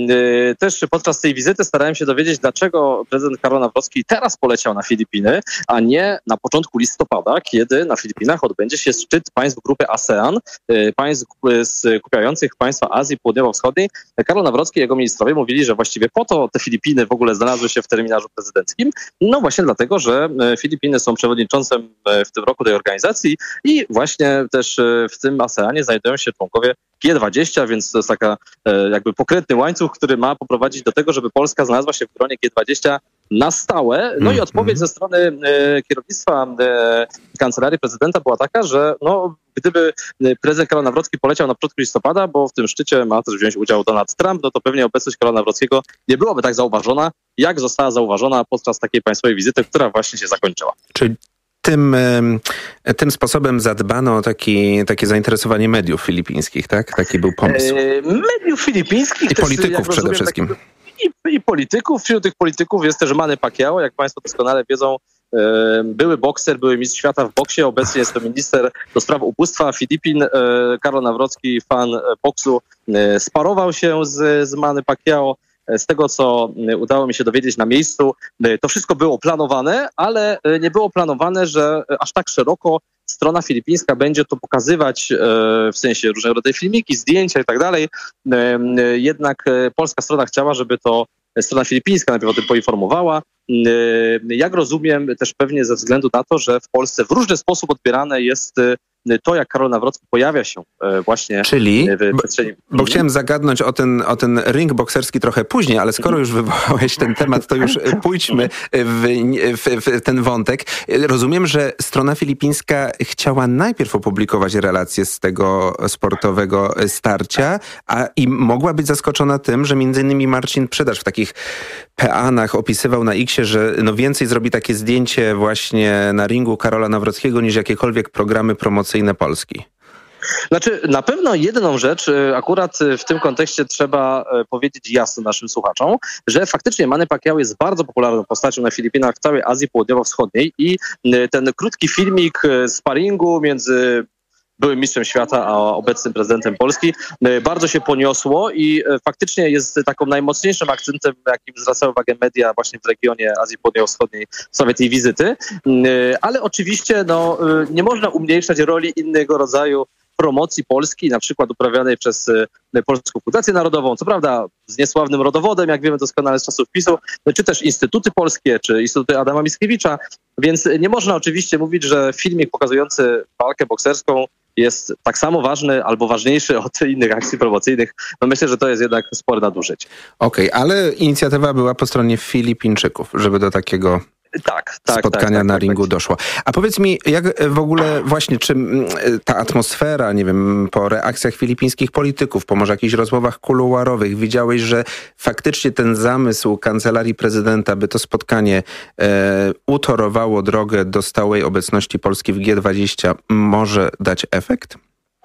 Też podczas tej wizyty starałem się dowiedzieć, dlaczego prezydent Karol Nawrocki teraz poleciał na Filipiny, a nie na początku listopada, kiedy na Filipinach odbędzie się szczyt państw grupy ASEAN, państw skupiających państwa Azji Południowo-Wschodniej. Karol Nawrocki i jego ministrowie mówili, że właściwie po to te Filipiny w ogóle znalazły się w terminarzu prezydenckim. No właśnie dlatego, że Filipiny są przewodniczącym w tym roku tej organizacji i właśnie też w tym ASEANie znajdują się członkowie G dwadzieścia, więc to jest taka jakby pokrętny łańcuch, który ma poprowadzić do tego, żeby Polska znalazła się w gronie G dwadzieścia na stałe. No i odpowiedź ze strony e, kierownictwa e, Kancelarii Prezydenta była taka, że no, gdyby prezydent Karol Nawrocki poleciał na początku listopada, bo w tym szczycie ma też wziąć udział Donald Trump, no to pewnie obecność Karola Nawrockiego nie byłaby tak zauważona, jak została zauważona podczas takiej państwowej wizyty, która właśnie się zakończyła. Czyli Tym, tym sposobem zadbano o taki, takie zainteresowanie mediów filipińskich, tak? Taki był pomysł. E, mediów filipińskich. I też, polityków przede rozumiem, wszystkim. Tak, i, I polityków. Wśród tych polityków jest też Manny Pacquiao, jak państwo doskonale wiedzą, e, były bokser, były mistrz świata w boksie, obecnie jest to minister do spraw ubóstwa Filipin. E, Karol Nawrocki, fan boksu, e, sparował się z, z Manny Pacquiao. Z tego, co udało mi się dowiedzieć na miejscu, to wszystko było planowane, ale nie było planowane, że aż tak szeroko strona filipińska będzie to pokazywać, w sensie różnego rodzaju filmiki, zdjęcia i tak dalej. Jednak polska strona chciała, żeby to strona filipińska najpierw o tym poinformowała. Jak rozumiem, też pewnie ze względu na to, że w Polsce w różny sposób odbierane jest to, jak Karol Nawrocki pojawia się właśnie Czyli, w przestrzeni. Bo, bo chciałem zagadnąć o ten, o ten ring bokserski trochę później, ale skoro już wywołałeś ten temat, to już pójdźmy w, w, w ten wątek. Rozumiem, że strona filipińska chciała najpierw opublikować relacje z tego sportowego starcia, a i mogła być zaskoczona tym, że między innymi Marcin Przydasz w takich peanach opisywał na X-ie, że no więcej zrobi takie zdjęcie właśnie na ringu Karola Nawrockiego niż jakiekolwiek programy promocyjne Polski. Znaczy, na pewno jedną rzecz akurat w tym kontekście trzeba powiedzieć jasno naszym słuchaczom, że faktycznie Manny Pacquiao jest bardzo popularną postacią na Filipinach, w całej Azji Południowo-Wschodniej i ten krótki filmik sparingu między byłym mistrzem świata, a obecnym prezydentem Polski, bardzo się poniosło i faktycznie jest taką najmocniejszym akcentem, jakim zwracały uwagę media właśnie w regionie Azji Południowo-Wschodniej w sprawie tej wizyty. Ale oczywiście no, nie można umniejszać roli innego rodzaju promocji Polski, na przykład uprawianej przez Polską Fundację Narodową, co prawda z niesławnym rodowodem, jak wiemy doskonale z czasów PiSu, czy też instytuty polskie, czy instytuty Adama Mickiewicza, więc nie można oczywiście mówić, że filmik pokazujący walkę bokserską jest tak samo ważny albo ważniejszy od innych akcji promocyjnych. No myślę, że to jest jednak spore nadużycie. Okej, okay, ale inicjatywa była po stronie Filipińczyków, żeby do takiego tak, tak, spotkania tak, na tak, ringu tak. doszło. A powiedz mi, jak w ogóle właśnie, czy ta atmosfera, nie wiem, po reakcjach filipińskich polityków, po może jakichś rozmowach kuluarowych, widziałeś, że faktycznie ten zamysł Kancelarii Prezydenta, by to spotkanie e, utorowało drogę do stałej obecności Polski w G dwadzieścia, może dać efekt?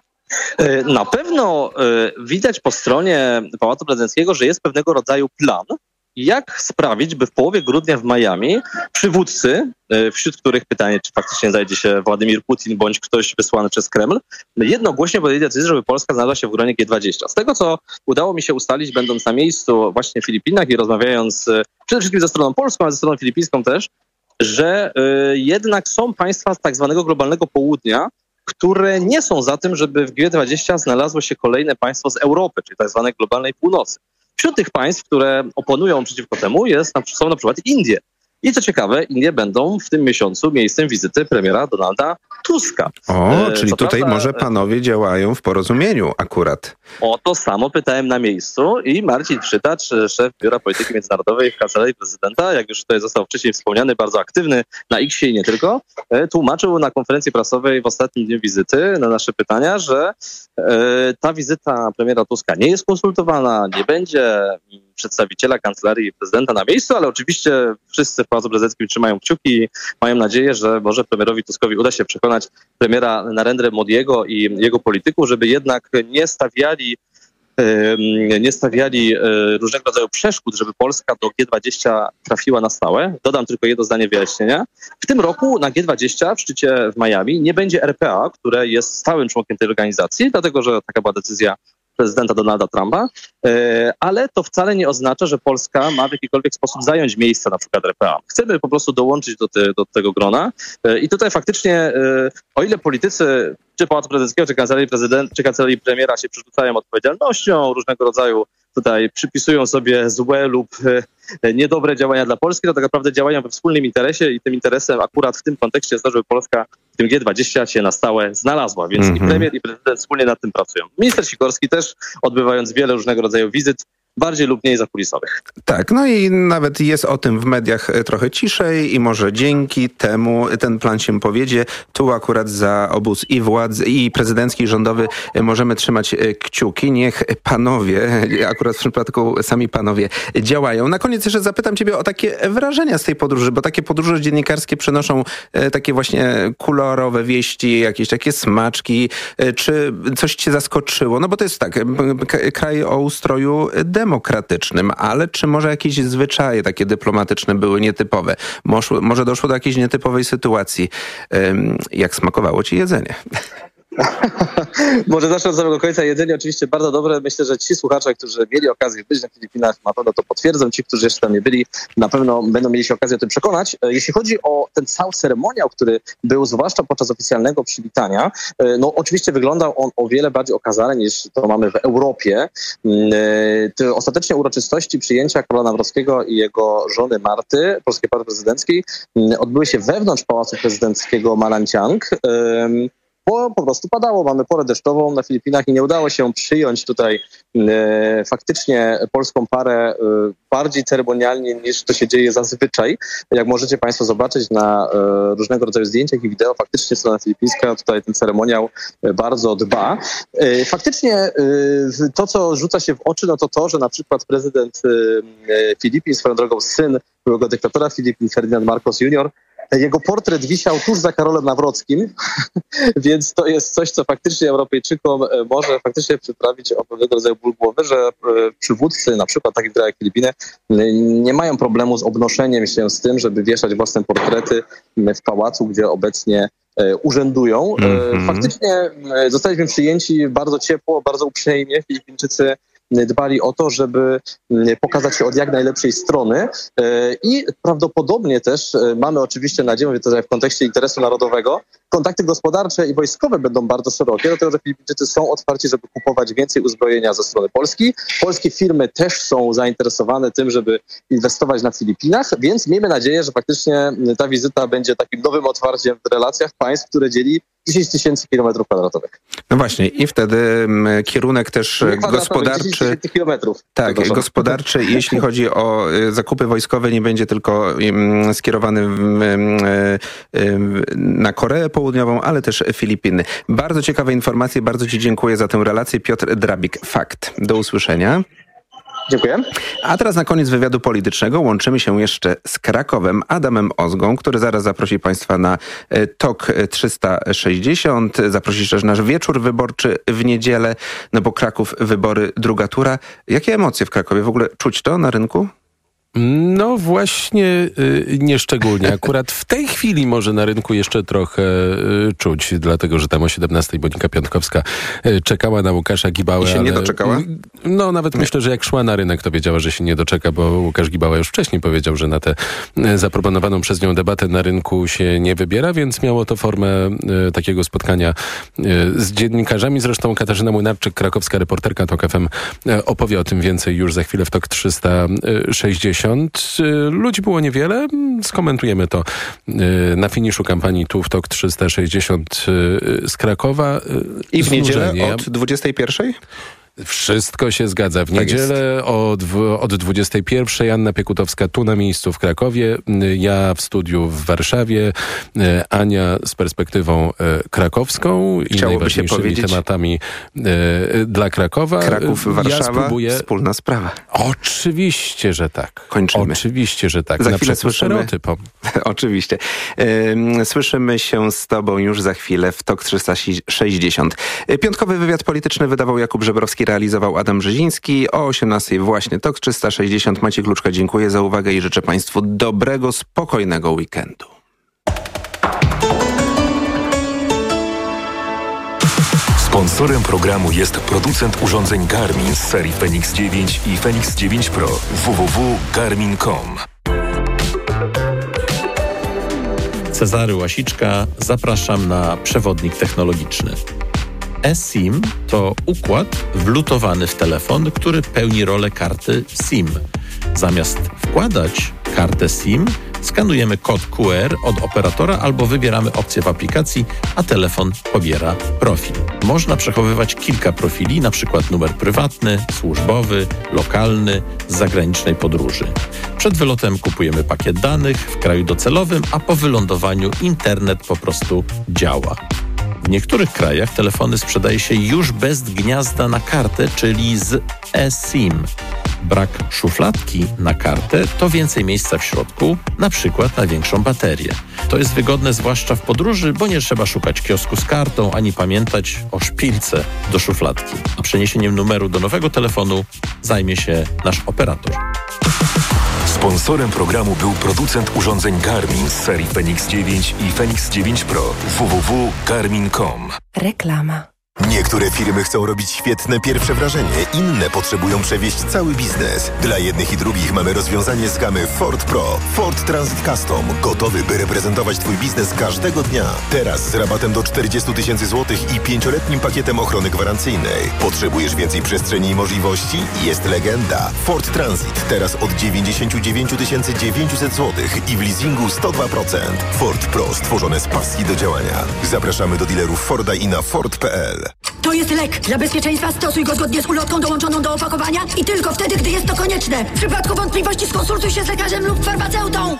Na pewno widać po stronie Pałacu Prezydenckiego, że jest pewnego rodzaju plan, jak sprawić, by w połowie grudnia w Miami przywódcy, wśród których pytanie, czy faktycznie znajdzie się Władimir Putin bądź ktoś wysłany przez Kreml, jednogłośnie podjęli decyzję, żeby Polska znalazła się w gronie G dwadzieścia. Z tego, co udało mi się ustalić, będąc na miejscu właśnie w Filipinach i rozmawiając przede wszystkim ze stroną polską, ale ze stroną filipińską też, że y, jednak są państwa z tak zwanego globalnego południa, które nie są za tym, żeby w G dwadzieścia znalazło się kolejne państwo z Europy, czyli tak zwanej globalnej północy. Wśród tych państw, które oponują przeciwko temu, jest, są na przykład Indie. I co ciekawe, Indie będą w tym miesiącu miejscem wizyty premiera Donalda Tuska. O, e, czyli tutaj prawda, może panowie działają w porozumieniu akurat. O to samo pytałem na miejscu i Marcin Czytacz, szef Biura Polityki Międzynarodowej w Kancelarii Prezydenta, jak już tutaj został wcześniej wspomniany, bardzo aktywny na X-ie i nie tylko, tłumaczył na konferencji prasowej w ostatnim dniu wizyty na nasze pytania, że e, ta wizyta premiera Tuska nie jest konsultowana, nie będzie przedstawiciela Kancelarii Prezydenta na miejscu, ale oczywiście wszyscy w Pałacu Prezydenckim trzymają kciuki i mają nadzieję, że może premierowi Tuskowi uda się przekonać premiera Narendry Modiego i jego polityków, żeby jednak nie stawiali nie stawiali różnego rodzaju przeszkód, żeby Polska do G dwadzieścia trafiła na stałe. Dodam tylko jedno zdanie wyjaśnienia. W tym roku na G dwadzieścia w szczycie w Miami nie będzie R P A, które jest stałym członkiem tej organizacji, dlatego że taka była decyzja prezydenta Donalda Trumpa, ale to wcale nie oznacza, że Polska ma w jakikolwiek sposób zająć miejsce na przykład R P A. Chcemy po prostu dołączyć do, te, do tego grona i tutaj faktycznie, o ile politycy czy Pałacu Prezydenckiego, czy Kancelarii Prezydenta, czy Kancelarii Premiera się przerzucają odpowiedzialnością, różnego rodzaju tutaj przypisują sobie złe lub niedobre działania dla Polski, to tak naprawdę działają we wspólnym interesie i tym interesem akurat w tym kontekście jest to, żeby Polska w tym G dwadzieścia się na stałe znalazła, więc mm-hmm. i premier, i prezydent wspólnie nad tym pracują. Minister Sikorski też, odbywając wiele różnego rodzaju wizyt, bardziej lub mniej zakulisowych. Tak, no i nawet jest o tym w mediach trochę ciszej i może dzięki temu ten plan się powiedzie. Tu akurat za obóz i władzy, i prezydencki, i rządowy możemy trzymać kciuki. Niech panowie, akurat w przypadku sami panowie, działają. Na koniec jeszcze zapytam ciebie o takie wrażenia z tej podróży, bo takie podróże dziennikarskie przenoszą takie właśnie kolorowe wieści, jakieś takie smaczki. Czy coś cię zaskoczyło? No bo to jest tak, kraj o ustroju demokratycznym. demokratycznym, ale czy może jakieś zwyczaje takie dyplomatyczne były nietypowe? Może, może doszło do jakiejś nietypowej sytuacji? Jak smakowało ci jedzenie? Może zacznę od samego końca. Jedzenie oczywiście bardzo dobre. Myślę, że ci słuchacze, którzy mieli okazję być na Filipinach, na pewno to potwierdzą. Ci, którzy jeszcze tam nie byli, na pewno będą mieli się okazję o tym przekonać. Jeśli chodzi o ten cały ceremoniał, który był zwłaszcza podczas oficjalnego przywitania, no oczywiście wyglądał on o wiele bardziej okazale niż to mamy w Europie. Te ostatecznie uroczystości przyjęcia króla Nawrockiego i jego żony Marty, polskiej partii prezydenckiej, odbyły się wewnątrz Pałacu Prezydenckiego Malanciang. Bo po prostu padało. Mamy porę deszczową na Filipinach i nie udało się przyjąć tutaj e, faktycznie polską parę e, bardziej ceremonialnie niż to się dzieje zazwyczaj. Jak możecie państwo zobaczyć na e, różnego rodzaju zdjęciach i wideo, faktycznie strona filipińska tutaj ten ceremoniał bardzo dba. E, faktycznie e, to, co rzuca się w oczy, no to to, że na przykład prezydent e, Filipin, swoją drogą syn byłego dyktatora Filipin, Ferdynand Marcos junior, Jego portret wisiał tuż za Karolem Nawrockim, więc to jest coś, co faktycznie Europejczykom może faktycznie przyprawić o pewnego rodzaju ból głowy, że przywódcy, na przykład takich krajów jak Filipiny, nie mają problemu z obnoszeniem się z tym, żeby wieszać własne portrety w pałacu, gdzie obecnie urzędują. Mm-hmm. Faktycznie zostaliśmy przyjęci bardzo ciepło, bardzo uprzejmie. Filipińczycy dbali o to, żeby pokazać się od jak najlepszej strony i prawdopodobnie też mamy oczywiście nadzieję, mówię to w kontekście interesu narodowego, kontakty gospodarcze i wojskowe będą bardzo szerokie, dlatego że Filipińczycy są otwarci, żeby kupować więcej uzbrojenia ze strony Polski. Polskie firmy też są zainteresowane tym, żeby inwestować na Filipinach, więc miejmy nadzieję, że faktycznie ta wizyta będzie takim nowym otwarciem w relacjach państw, które dzieli dziesięć tysięcy kilometrów kwadratowych. No właśnie i wtedy m, kierunek też gospodarczy. dziesięć tysięcy kilometrów. Tak, gospodarczy. Jeśli chodzi o y, zakupy wojskowe, nie będzie tylko y, skierowany y, y, na Koreę Południową, ale też Filipiny. Bardzo ciekawe informacje, bardzo Ci dziękuję za tę relację. Piotr Drabik, Fakt. Do usłyszenia. Dziękuję. A teraz na koniec wywiadu politycznego łączymy się jeszcze z Krakowem, Adamem Ozgą, który zaraz zaprosi Państwa na TOK trzysta sześćdziesiąt. Zaprosi też nasz wieczór wyborczy w niedzielę, no bo Kraków, wybory, druga tura. Jakie emocje w Krakowie? W ogóle czuć to na rynku? No właśnie y, nieszczególnie. Akurat w tej chwili może na rynku jeszcze trochę y, czuć, dlatego że tam o siedemnastej Monika Piątkowska y, czekała na Łukasza Gibałę. I się ale, nie doczekała? No nawet nie. Myślę, że jak szła na rynek, to wiedziała, że się nie doczeka, bo Łukasz Gibała już wcześniej powiedział, że na tę y, zaproponowaną przez nią debatę na rynku się nie wybiera, więc miało to formę y, takiego spotkania y, z dziennikarzami. Zresztą Katarzyna Młynarczyk, krakowska reporterka TOK F M, y, opowie o tym więcej już za chwilę w TOK trzysta sześćdziesiąt. Ludzi było niewiele. Skomentujemy to na finiszu kampanii tu w TOK trzysta sześćdziesiąt z Krakowa. I w niedzielę od dwudziestej pierwszej? Wszystko się zgadza. W niedzielę tak od, od dwudziestej pierwszej Anna Piekutowska tu na miejscu w Krakowie, ja w studiu w Warszawie, Ania z perspektywą krakowską i najważniejszymi tematami dla Krakowa. Kraków, Warszawa, ja spróbuję... wspólna sprawa. Oczywiście, że tak. Kończymy. Oczywiście, że tak. Za na chwilę słyszymy... Oczywiście. Ym, słyszymy się z Tobą już za chwilę w TOK trzysta sześćdziesiąt. Piątkowy wywiad polityczny wydawał Jakub Żebrowski, realizował Adam Brzeziński. O osiemnastej właśnie TOK trzysta sześćdziesiąt. Maciej Kluczka, dziękuję za uwagę i życzę Państwu dobrego, spokojnego weekendu. Sponsorem programu jest producent urządzeń Garmin z serii Fenix dziewięć i Fenix dziewięć Pro. w w w kropka garmin kropka com. Cezary Łasiczka, zapraszam na przewodnik technologiczny. eSIM to układ wlutowany w telefon, który pełni rolę karty SIM. Zamiast wkładać kartę SIM, skanujemy kod Q R od operatora albo wybieramy opcję w aplikacji, a telefon pobiera profil. Można przechowywać kilka profili, na przykład numer prywatny, służbowy, lokalny, z zagranicznej podróży. Przed wylotem kupujemy pakiet danych w kraju docelowym, a po wylądowaniu internet po prostu działa. W niektórych krajach telefony sprzedaje się już bez gniazda na kartę, czyli z eSIM. Brak szufladki na kartę to więcej miejsca w środku, na przykład na większą baterię. To jest wygodne zwłaszcza w podróży, bo nie trzeba szukać kiosku z kartą, ani pamiętać o szpilce do szufladki. A przeniesieniem numeru do nowego telefonu zajmie się nasz operator. Sponsorem programu był producent urządzeń Garmin z serii Fenix dziewięć i Fenix dziewięć Pro. w w w kropka garmin kropka com. Reklama. Niektóre firmy chcą robić świetne pierwsze wrażenie, inne potrzebują przewieźć cały biznes. Dla jednych i drugich mamy rozwiązanie z gamy Ford Pro. Ford Transit Custom. Gotowy, by reprezentować Twój biznes każdego dnia. Teraz z rabatem do czterdzieści tysięcy złotych i pięcioletnim pakietem ochrony gwarancyjnej. Potrzebujesz więcej przestrzeni i możliwości? Jest legenda. Ford Transit. Teraz od dziewięćdziesiąt dziewięć tysięcy dziewięćset złotych i w leasingu sto dwa procent. Ford Pro. Stworzone z pasji do działania. Zapraszamy do dealerów Forda i na Ford kropka p l. To jest lek. Dla bezpieczeństwa stosuj go zgodnie z ulotką dołączoną do opakowania i tylko wtedy, gdy jest to konieczne. W przypadku wątpliwości skonsultuj się z lekarzem lub farmaceutą.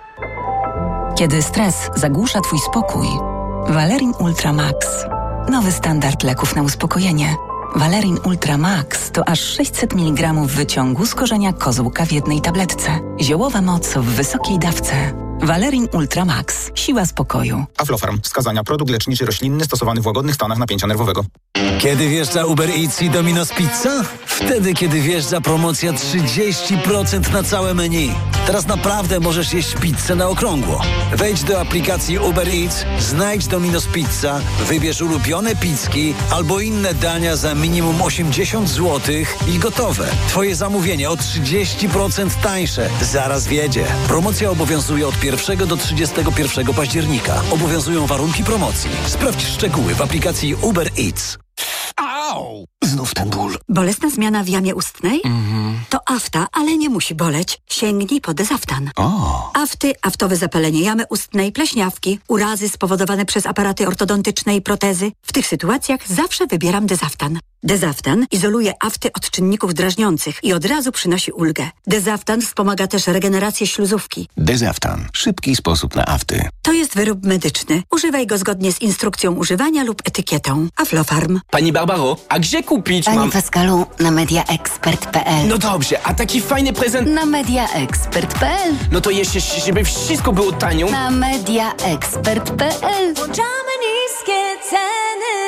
Kiedy stres zagłusza Twój spokój, Valerin Ultra Max. Nowy standard leków na uspokojenie. Valerin Ultra Max to aż sześćset miligramów wyciągu z korzenia kozłka w jednej tabletce. Ziołowa moc w wysokiej dawce. Valerin Ultra Max. Siła spokoju. Aflofarm. Wskazania: produkt leczniczy roślinny stosowany w łagodnych stanach napięcia nerwowego. Kiedy wjeżdża Uber Eats i Domino's Pizza? Wtedy, kiedy wjeżdża promocja trzydzieści procent na całe menu. Teraz naprawdę możesz jeść pizzę na okrągło. Wejdź do aplikacji Uber Eats, znajdź Domino's Pizza, wybierz ulubione pizzki albo inne dania za minimum osiemdziesiąt złotych i gotowe. Twoje zamówienie o trzydzieści procent tańsze. Zaraz wjedzie. Promocja obowiązuje od pierwszego do trzydziestego pierwszego października. Obowiązują warunki promocji. Sprawdź szczegóły w aplikacji Uber Eats. Au! Znów ten ból. Bolesna zmiana w jamie ustnej? Mhm. To afta, ale nie musi boleć. Sięgnij po Dezaftan. O. Afty, aftowe zapalenie jamy ustnej, pleśniawki, urazy spowodowane przez aparaty ortodontyczne i protezy. W tych sytuacjach zawsze wybieram Dezaftan. Dezaftan izoluje afty od czynników drażniących i od razu przynosi ulgę. Dezaftan wspomaga też regenerację śluzówki. Dezaftan. Szybki sposób na afty. To jest wyrób medyczny. Używaj go zgodnie z instrukcją używania lub etykietą. Aflofarm. Pani Barbaro, a gdzie kupić Panie mam... Pascalu, na mediaexpert kropka pe el. No dobrze, a taki fajny prezent... Na mediaexpert kropka pe el. No to jeszcze, żeby wszystko było tanio. Na mediaexpert kropka pe el. Włączamy niskie ceny.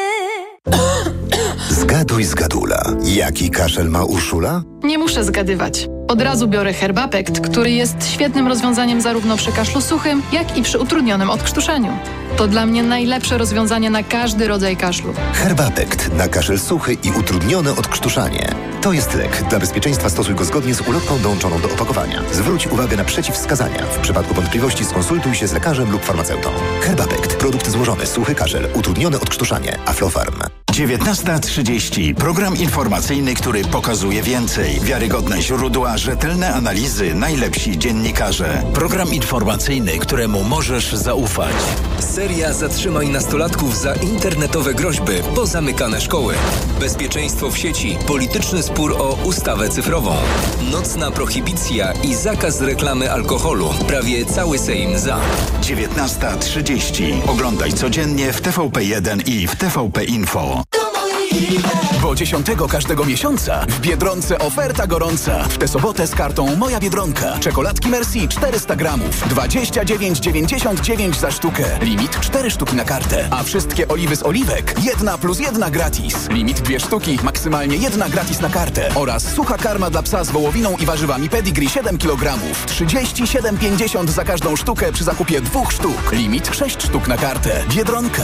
Zgaduj, zgadula. Jaki kaszel ma Urszula? Nie muszę zgadywać. Od razu biorę Herbapekt, który jest świetnym rozwiązaniem zarówno przy kaszlu suchym, jak i przy utrudnionym odkrztuszeniu. To dla mnie najlepsze rozwiązanie na każdy rodzaj kaszlu. Herbapekt na kaszel suchy i utrudnione odkrztuszanie. To jest lek. Dla bezpieczeństwa stosuj go zgodnie z ulotką dołączoną do opakowania. Zwróć uwagę na przeciwwskazania. W przypadku wątpliwości skonsultuj się z lekarzem lub farmaceutą. Herbapekt. Produkt złożony. Suchy kaszel. Utrudnione odkrztuszanie. Aflofarm. dziewiętnasta trzydzieści. Program informacyjny, który pokazuje więcej. Wiarygodne źródła, rzetelne analizy, najlepsi dziennikarze. Program informacyjny, któremu możesz zaufać. Seria Zatrzymaj nastolatków za internetowe groźby, pozamykane szkoły. Bezpieczeństwo w sieci, polityczny spór o ustawę cyfrową. Nocna prohibicja i zakaz reklamy alkoholu. Prawie cały Sejm za. dziewiętnasta trzydzieści. Oglądaj codziennie w T V P jeden i w T V P Info. Bo dziesiątego każdego miesiąca w Biedronce oferta gorąca. W tę sobotę z kartą Moja Biedronka. Czekoladki Merci czterysta gramów. dwadzieścia dziewięć dziewięćdziesiąt dziewięć za sztukę. Limit cztery sztuki na kartę. A wszystkie oliwy z oliwek jedna plus jedna gratis. Limit dwie sztuki, maksymalnie jedna gratis na kartę. Oraz sucha karma dla psa z wołowiną i warzywami Pedigree siedem kilogramów. trzydzieści siedem pięćdziesiąt za każdą sztukę przy zakupie dwóch sztuk. Limit sześć sztuk na kartę. Biedronka.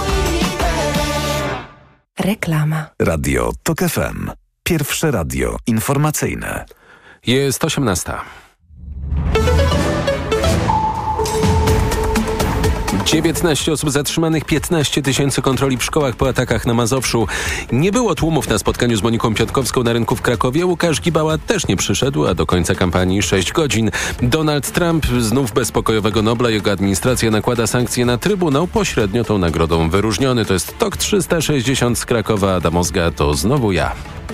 Reklama. Radio TOK F M. Pierwsze radio informacyjne. Jest osiemnasta. dziewiętnaście osób zatrzymanych, piętnaście tysięcy kontroli w szkołach po atakach na Mazowszu. Nie było tłumów na spotkaniu z Moniką Piotkowską na rynku w Krakowie. Łukasz Gibała też nie przyszedł, a do końca kampanii sześć godzin. Donald Trump znów bez pokojowego Nobla. Jego administracja nakłada sankcje na Trybunał, pośrednio tą nagrodą wyróżniony. To jest TOK trzysta sześćdziesiąt z Krakowa. Adam Ozga, to znowu ja.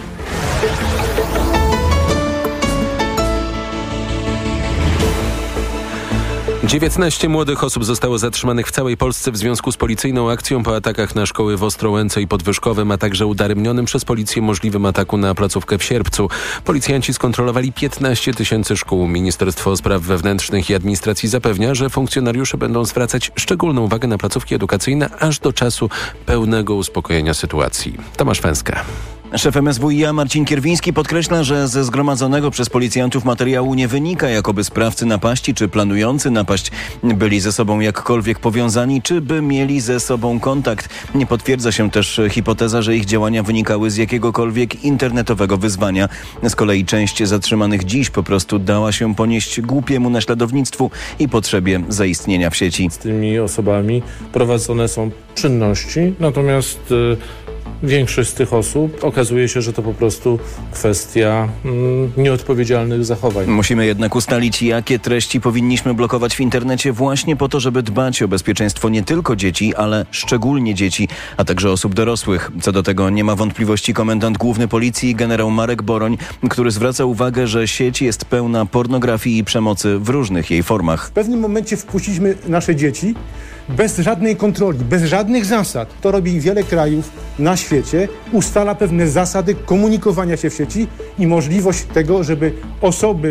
dziewiętnaście młodych osób zostało zatrzymanych w całej Polsce w związku z policyjną akcją po atakach na szkoły w Ostrołęce i Podwyżkowem, a także udaremnionym przez policję możliwym ataku na placówkę w Sierpcu. Policjanci skontrolowali piętnaście tysięcy szkół. Ministerstwo Spraw Wewnętrznych i Administracji zapewnia, że funkcjonariusze będą zwracać szczególną uwagę na placówki edukacyjne aż do czasu pełnego uspokojenia sytuacji. Tomasz Węska. Szef M S W i A Marcin Kierwiński podkreśla, że ze zgromadzonego przez policjantów materiału nie wynika, jakoby sprawcy napaści czy planujący napaść byli ze sobą jakkolwiek powiązani, czy by mieli ze sobą kontakt. Nie potwierdza się też hipoteza, że ich działania wynikały z jakiegokolwiek internetowego wyzwania. Z kolei część zatrzymanych dziś po prostu dała się ponieść głupiemu naśladownictwu i potrzebie zaistnienia w sieci. Z tymi osobami prowadzone są czynności, natomiast y- większość z tych osób okazuje się, że to po prostu kwestia mm, nieodpowiedzialnych zachowań. Musimy jednak ustalić, jakie treści powinniśmy blokować w internecie właśnie po to, żeby dbać o bezpieczeństwo nie tylko dzieci, ale szczególnie dzieci, a także osób dorosłych. Co do tego nie ma wątpliwości komendant główny policji generał Marek Boroń, który zwraca uwagę, że sieć jest pełna pornografii i przemocy w różnych jej formach. W pewnym momencie wpuściliśmy nasze dzieci bez żadnej kontroli, bez żadnych zasad. To robi wiele krajów na świecie. Ustala pewne zasady komunikowania się w sieci i możliwość tego, żeby osoby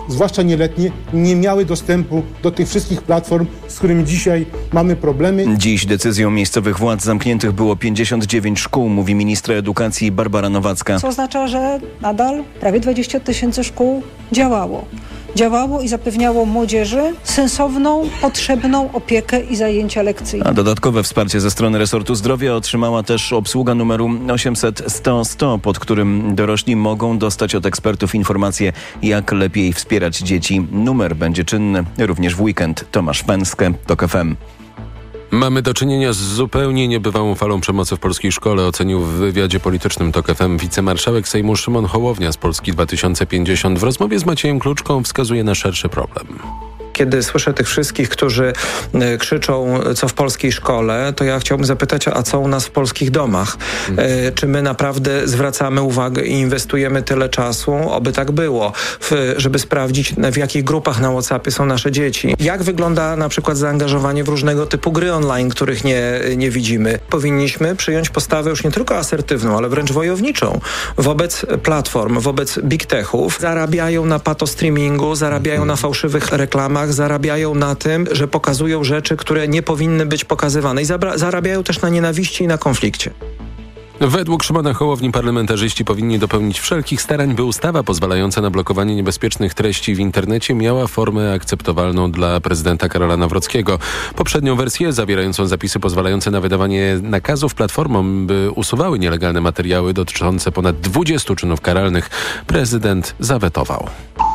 zwłaszcza nieletnie, nie miały dostępu do tych wszystkich platform, z którymi dzisiaj mamy problemy. Dziś decyzją miejscowych władz zamkniętych było pięćdziesiąt dziewięć szkół, mówi ministra edukacji Barbara Nowacka. Co oznacza, że nadal prawie dwadzieścia tysięcy szkół działało. Działało i zapewniało młodzieży sensowną, potrzebną opiekę i zajęcia lekcyjne. A dodatkowe wsparcie ze strony resortu zdrowia otrzymała też obsługa numeru osiemset sto sto, pod którym dorośli mogą dostać od ekspertów informacje, jak lepiej wspierać dzieci. Numer będzie czynny również w weekend. Tomasz Pęskę, TOK F M. Mamy do czynienia z zupełnie niebywałą falą przemocy w polskiej szkole, ocenił w wywiadzie politycznym TOK F M wicemarszałek Sejmu Szymon Hołownia z Polski dwa tysiące pięćdziesiąt. W rozmowie z Maciejem Kluczką wskazuje na szerszy problem. Kiedy słyszę tych wszystkich, którzy krzyczą, co w polskiej szkole, to ja chciałbym zapytać, a co u nas w polskich domach? Hmm. Czy my naprawdę zwracamy uwagę i inwestujemy tyle czasu, oby tak było, w, żeby sprawdzić, w jakich grupach na WhatsAppie są nasze dzieci? Jak wygląda na przykład zaangażowanie w różnego typu gry online, których nie, nie widzimy? Powinniśmy przyjąć postawę już nie tylko asertywną, ale wręcz wojowniczą wobec platform, wobec big techów. Zarabiają na patostreamingu, zarabiają na fałszywych reklamach, zarabiają na tym, że pokazują rzeczy, które nie powinny być pokazywane i zabra- zarabiają też na nienawiści i na konflikcie. Według Szymona Hołowni parlamentarzyści powinni dopełnić wszelkich starań, by ustawa pozwalająca na blokowanie niebezpiecznych treści w internecie miała formę akceptowalną dla prezydenta Karola Nawrockiego. Poprzednią wersję, zawierającą zapisy pozwalające na wydawanie nakazów platformom, by usuwały nielegalne materiały dotyczące ponad dwudziestu czynów karalnych, prezydent zawetował.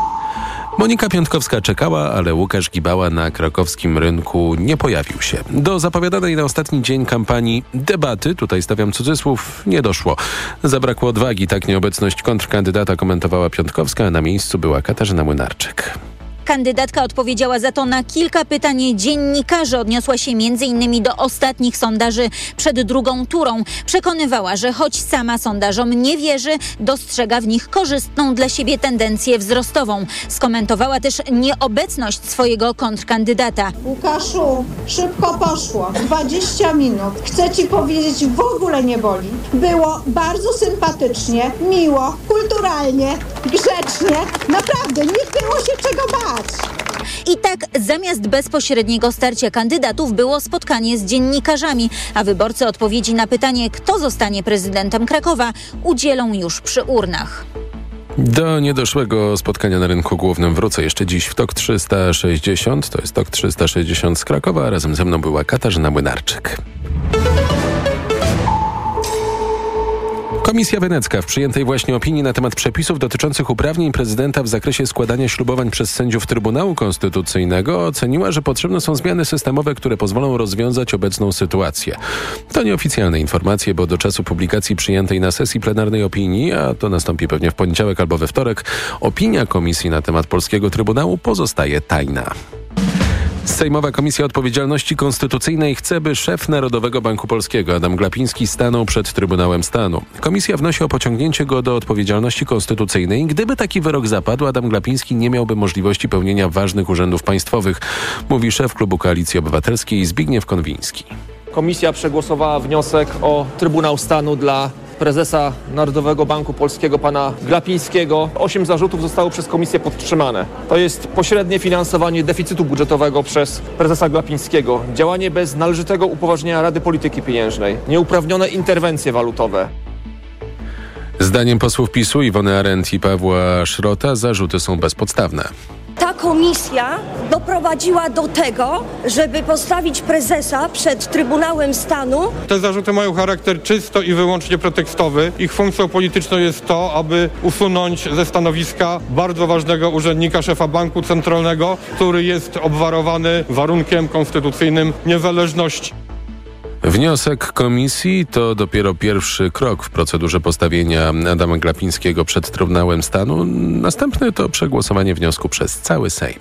Monika Piątkowska czekała, ale Łukasz Gibała na krakowskim rynku nie pojawił się. Do zapowiadanej na ostatni dzień kampanii debaty, tutaj stawiam cudzysłów, nie doszło. Zabrakło odwagi, tak nieobecność kontrkandydata komentowała Piątkowska, a na miejscu była Katarzyna Młynarczyk. Kandydatka odpowiedziała za to na kilka pytań dziennikarzy. Odniosła się między innymi do ostatnich sondaży przed drugą turą. Przekonywała, że choć sama sondażom nie wierzy, dostrzega w nich korzystną dla siebie tendencję wzrostową. Skomentowała też nieobecność swojego kontrkandydata. Łukaszu, szybko poszło. dwadzieścia minut. Chcę ci powiedzieć, w ogóle nie boli. Było bardzo sympatycznie, miło, kulturalnie, grzecznie. Naprawdę, nie było się czego bać. I tak zamiast bezpośredniego starcia kandydatów było spotkanie z dziennikarzami, a wyborcy odpowiedzi na pytanie, kto zostanie prezydentem Krakowa, udzielą już przy urnach. Do niedoszłego spotkania na rynku głównym wrócę jeszcze dziś w TOK trzysta sześćdziesiąt. To jest TOK trzysta sześćdziesiąt z Krakowa, a razem ze mną była Katarzyna Młynarczyk. Komisja Wenecka w przyjętej właśnie opinii na temat przepisów dotyczących uprawnień prezydenta w zakresie składania ślubowań przez sędziów Trybunału Konstytucyjnego oceniła, że potrzebne są zmiany systemowe, które pozwolą rozwiązać obecną sytuację. To nieoficjalne informacje, bo do czasu publikacji przyjętej na sesji plenarnej opinii, a to nastąpi pewnie w poniedziałek albo we wtorek, opinia komisji na temat polskiego Trybunału pozostaje tajna. Sejmowa Komisja Odpowiedzialności Konstytucyjnej chce, by szef Narodowego Banku Polskiego Adam Glapiński stanął przed Trybunałem Stanu. Komisja wnosi o pociągnięcie go do odpowiedzialności konstytucyjnej. Gdyby taki wyrok zapadł, Adam Glapiński nie miałby możliwości pełnienia ważnych urzędów państwowych, mówi szef Klubu Koalicji Obywatelskiej Zbigniew Konwiński. Komisja przegłosowała wniosek o Trybunał Stanu dla prezesa Narodowego Banku Polskiego pana Glapińskiego. Osiem zarzutów zostało przez komisję podtrzymane. To jest pośrednie finansowanie deficytu budżetowego przez prezesa Glapińskiego, działanie bez należytego upoważnienia Rady Polityki Pieniężnej, nieuprawnione interwencje walutowe. Zdaniem posłów PiSu Iwony Arendt i Pawła Szrota zarzuty są bezpodstawne. Ta komisja doprowadziła do tego, żeby postawić prezesa przed Trybunałem Stanu. Te zarzuty mają charakter czysto i wyłącznie pretekstowy. Ich funkcją polityczną jest to, aby usunąć ze stanowiska bardzo ważnego urzędnika, szefa Banku Centralnego, który jest obwarowany warunkiem konstytucyjnym niezależności. Wniosek komisji to dopiero pierwszy krok w procedurze postawienia Adama Glapińskiego przed Trybunałem Stanu. Następny to przegłosowanie wniosku przez cały Sejm.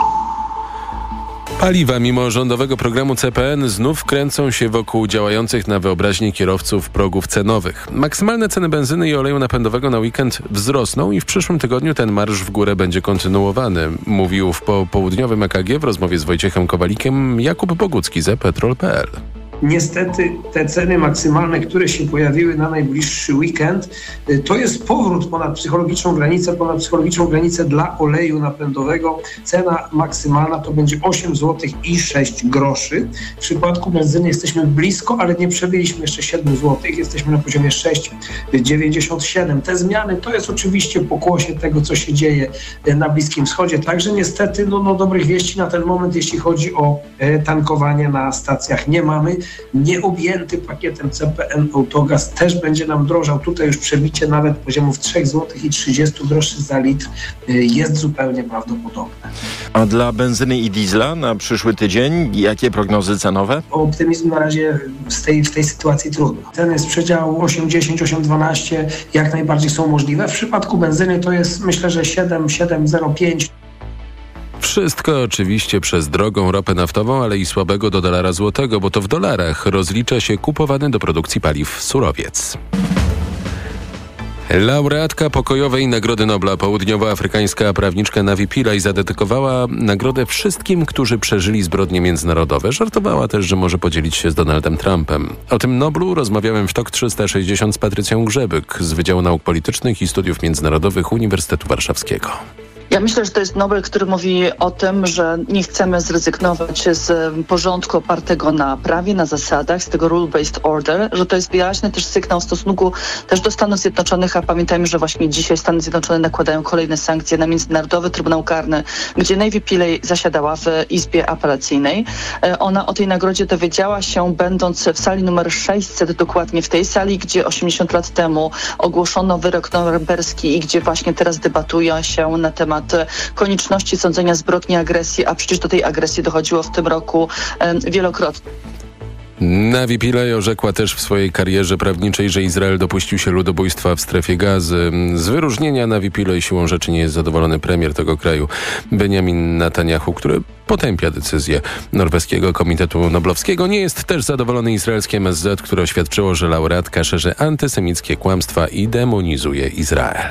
Paliwa mimo rządowego programu C P N znów kręcą się wokół działających na wyobraźnię kierowców progów cenowych. Maksymalne ceny benzyny i oleju napędowego na weekend wzrosną i w przyszłym tygodniu ten marsz w górę będzie kontynuowany, mówił w popołudniowym E K G w rozmowie z Wojciechem Kowalikiem Jakub Bogucki z e petrol kropka p l. Niestety te ceny maksymalne, które się pojawiły na najbliższy weekend, to jest powrót ponad psychologiczną granicę, ponad psychologiczną granicę dla oleju napędowego. Cena maksymalna to będzie osiem złotych i sześć groszy. W przypadku benzyny jesteśmy blisko, ale nie przebyliśmy jeszcze siedem złotych. Jesteśmy na poziomie sześć dziewięćdziesiąt siedem. Te zmiany to jest oczywiście pokłosie tego, co się dzieje na Bliskim Wschodzie. Także niestety no, no dobrych wieści na ten moment, jeśli chodzi o e, tankowanie na stacjach nie mamy. Nieobjęty pakietem C P N Autogaz też będzie nam drożał. Tutaj już przebicie nawet poziomów trzy złote i trzydzieści groszy za litr e, jest zupełnie prawdopodobne. A dla benzyny i diesla na przyszły tydzień jakie prognozy cenowe? O optymizm na razie w tej, w tej sytuacji trudno. Ceny z przedziału osiem dziesięć, osiem dwanaście jak najbardziej są możliwe. W przypadku benzyny to jest myślę, że siedem, siedem zero pięć. Wszystko oczywiście przez drogą ropę naftową, ale i słabego do dolara złotego, bo to w dolarach rozlicza się kupowany do produkcji paliw surowiec. Laureatka pokojowej Nagrody Nobla, południowoafrykańska prawniczka Navi Pillay zadedykowała nagrodę wszystkim, którzy przeżyli zbrodnie międzynarodowe. Żartowała też, że może podzielić się z Donaldem Trumpem. O tym Noblu rozmawiałem w TOK trzysta sześćdziesiąt z Patrycją Grzebyk z Wydziału Nauk Politycznych i Studiów Międzynarodowych Uniwersytetu Warszawskiego. Ja myślę, że to jest Nobel, który mówi o tym, że nie chcemy zrezygnować z porządku opartego na prawie, na zasadach, z tego rule-based order, że to jest wyraźny też sygnał w stosunku też do Stanów Zjednoczonych, a pamiętajmy, że właśnie dzisiaj Stany Zjednoczone nakładają kolejne sankcje na Międzynarodowy Trybunał Karny, gdzie Navi Pillay zasiadała w Izbie Apelacyjnej. Ona o tej nagrodzie dowiedziała się, będąc w sali numer sześćset, dokładnie w tej sali, gdzie osiemdziesiąt lat temu ogłoszono wyrok norymberski i gdzie właśnie teraz debatuje się na temat konieczności sądzenia zbrodni agresji, a przecież do tej agresji dochodziło w tym roku e, wielokrotnie. Navi Pillay orzekła też w swojej karierze prawniczej, że Izrael dopuścił się ludobójstwa w strefie Gazy. Z wyróżnienia Navi Pillay siłą rzeczy nie jest zadowolony premier tego kraju, Benjamin Netanyahu, który potępia decyzję norweskiego Komitetu Noblowskiego. Nie jest też zadowolony izraelskie M S Z, które oświadczyło, że laureatka szerzy antysemickie kłamstwa i demonizuje Izrael.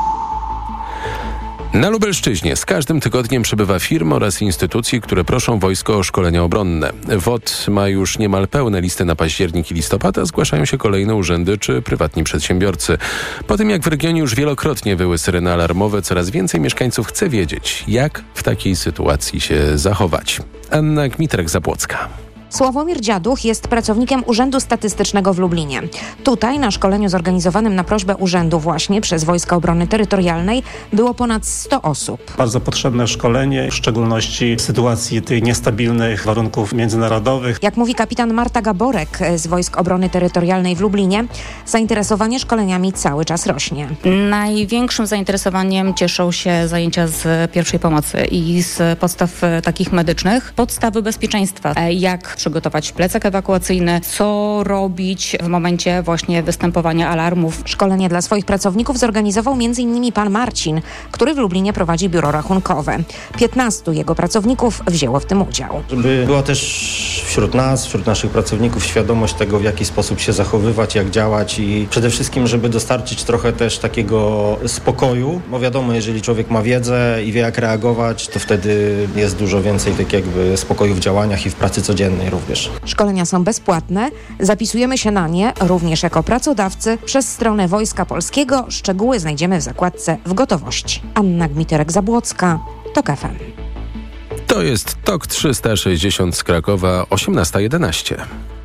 Na Lubelszczyźnie z każdym tygodniem przybywa firm oraz instytucji, które proszą wojsko o szkolenia obronne. W O T ma już niemal pełne listy na październik i listopad, a zgłaszają się kolejne urzędy czy prywatni przedsiębiorcy. Po tym jak w regionie już wielokrotnie wyły syreny alarmowe, coraz więcej mieszkańców chce wiedzieć, jak w takiej sytuacji się zachować. Anna Gmitrek-Zabłocka. Sławomir Dziaduch jest pracownikiem Urzędu Statystycznego w Lublinie. Tutaj na szkoleniu zorganizowanym na prośbę urzędu właśnie przez Wojska Obrony Terytorialnej było ponad sto osób. Bardzo potrzebne szkolenie, w szczególności w sytuacji tych niestabilnych warunków międzynarodowych. Jak mówi kapitan Marta Gaborek z Wojsk Obrony Terytorialnej w Lublinie, zainteresowanie szkoleniami cały czas rośnie. Największym zainteresowaniem cieszą się zajęcia z pierwszej pomocy i z podstaw takich medycznych. Podstawy bezpieczeństwa, jak przygotować plecak ewakuacyjny, co robić w momencie właśnie występowania alarmów. Szkolenie dla swoich pracowników zorganizował m.in. pan Marcin, który w Lublinie prowadzi biuro rachunkowe. piętnastu jego pracowników wzięło w tym udział. Żeby była też wśród nas, wśród naszych pracowników świadomość tego, w jaki sposób się zachowywać, jak działać i przede wszystkim, żeby dostarczyć trochę też takiego spokoju, bo wiadomo, jeżeli człowiek ma wiedzę i wie, jak reagować, to wtedy jest dużo więcej tak jakby spokoju w działaniach i w pracy codziennej również. Szkolenia są bezpłatne. Zapisujemy się na nie również jako pracodawcy przez stronę Wojska Polskiego. Szczegóły znajdziemy w zakładce w gotowości. Anna Gmiterek-Zabłocka, TOK F M. To jest TOK trzysta sześćdziesiąt z Krakowa, osiemnasta jedenaście.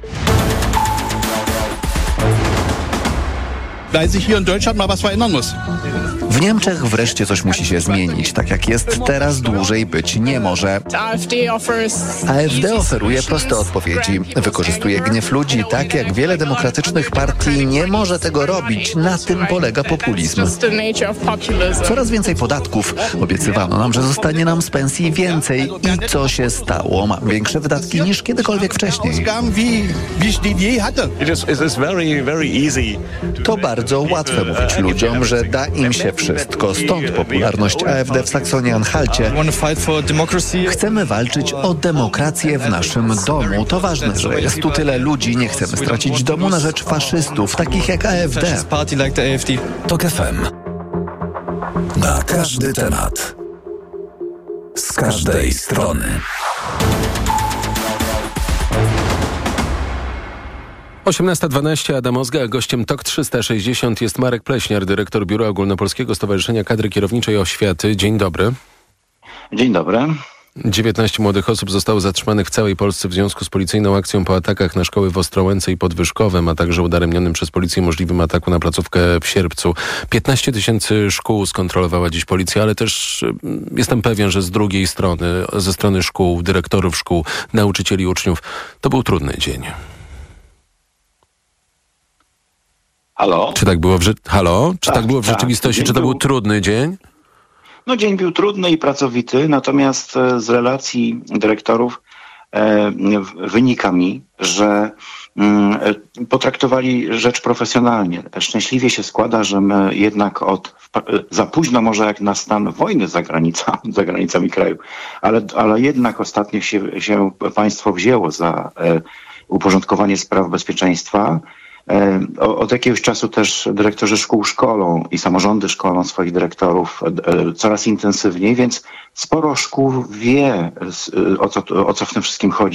Weil sich hier in Deutschland mal was verändern muss. W Niemczech wreszcie coś musi się zmienić. Tak jak jest teraz, dłużej być nie może. A F D oferuje proste odpowiedzi. Wykorzystuje gniew ludzi tak, jak wiele demokratycznych partii nie może tego robić. Na tym polega populizm. Coraz więcej podatków. Obiecywano nam, że zostanie nam z pensji więcej. I co się stało? Mam większe wydatki niż kiedykolwiek wcześniej. To bardzo łatwe mówić ludziom, że da im się wszystko. Stąd popularność A F D w Saksonii-Anhalcie. Chcemy walczyć o demokrację w naszym domu. To ważne, że jest tu tyle ludzi. Nie chcemy stracić domu na rzecz faszystów, takich jak A F D. TOK F M. Na każdy temat. Z każdej strony. osiemnasta dwanaście, Adam Ozga, a gościem T O K trzysta sześćdziesiąt jest Marek Pleśniar, dyrektor Biura Ogólnopolskiego Stowarzyszenia Kadry Kierowniczej Oświaty. Dzień dobry. Dzień dobry. dziewiętnaście młodych osób zostało zatrzymanych w całej Polsce w związku z policyjną akcją po atakach na szkoły w Ostrołęce i Podwyżkowem, a także udaremnionym przez policję możliwym ataku na placówkę w Sierpcu. piętnaście tysięcy szkół skontrolowała dziś policja, ale też jestem pewien, że z drugiej strony, ze strony szkół, dyrektorów szkół, nauczycieli, uczniów, to był trudny dzień. Halo? Czy tak było w, ży- Halo? Czy tak, tak było w tak. rzeczywistości? Dzień Czy to był... był trudny dzień? No dzień był trudny i pracowity, natomiast z relacji dyrektorów e, wynika mi, że mm, potraktowali rzecz profesjonalnie. Szczęśliwie się składa, że my jednak od za późno może jak na stan wojny za, granica, za granicami kraju, ale, ale jednak ostatnio się, się państwo wzięło za e, uporządkowanie spraw bezpieczeństwa. Od jakiegoś czasu też dyrektorzy szkół szkolą i samorządy szkolą swoich dyrektorów coraz intensywniej, więc sporo szkół wie, o co, o co w tym wszystkim chodzi.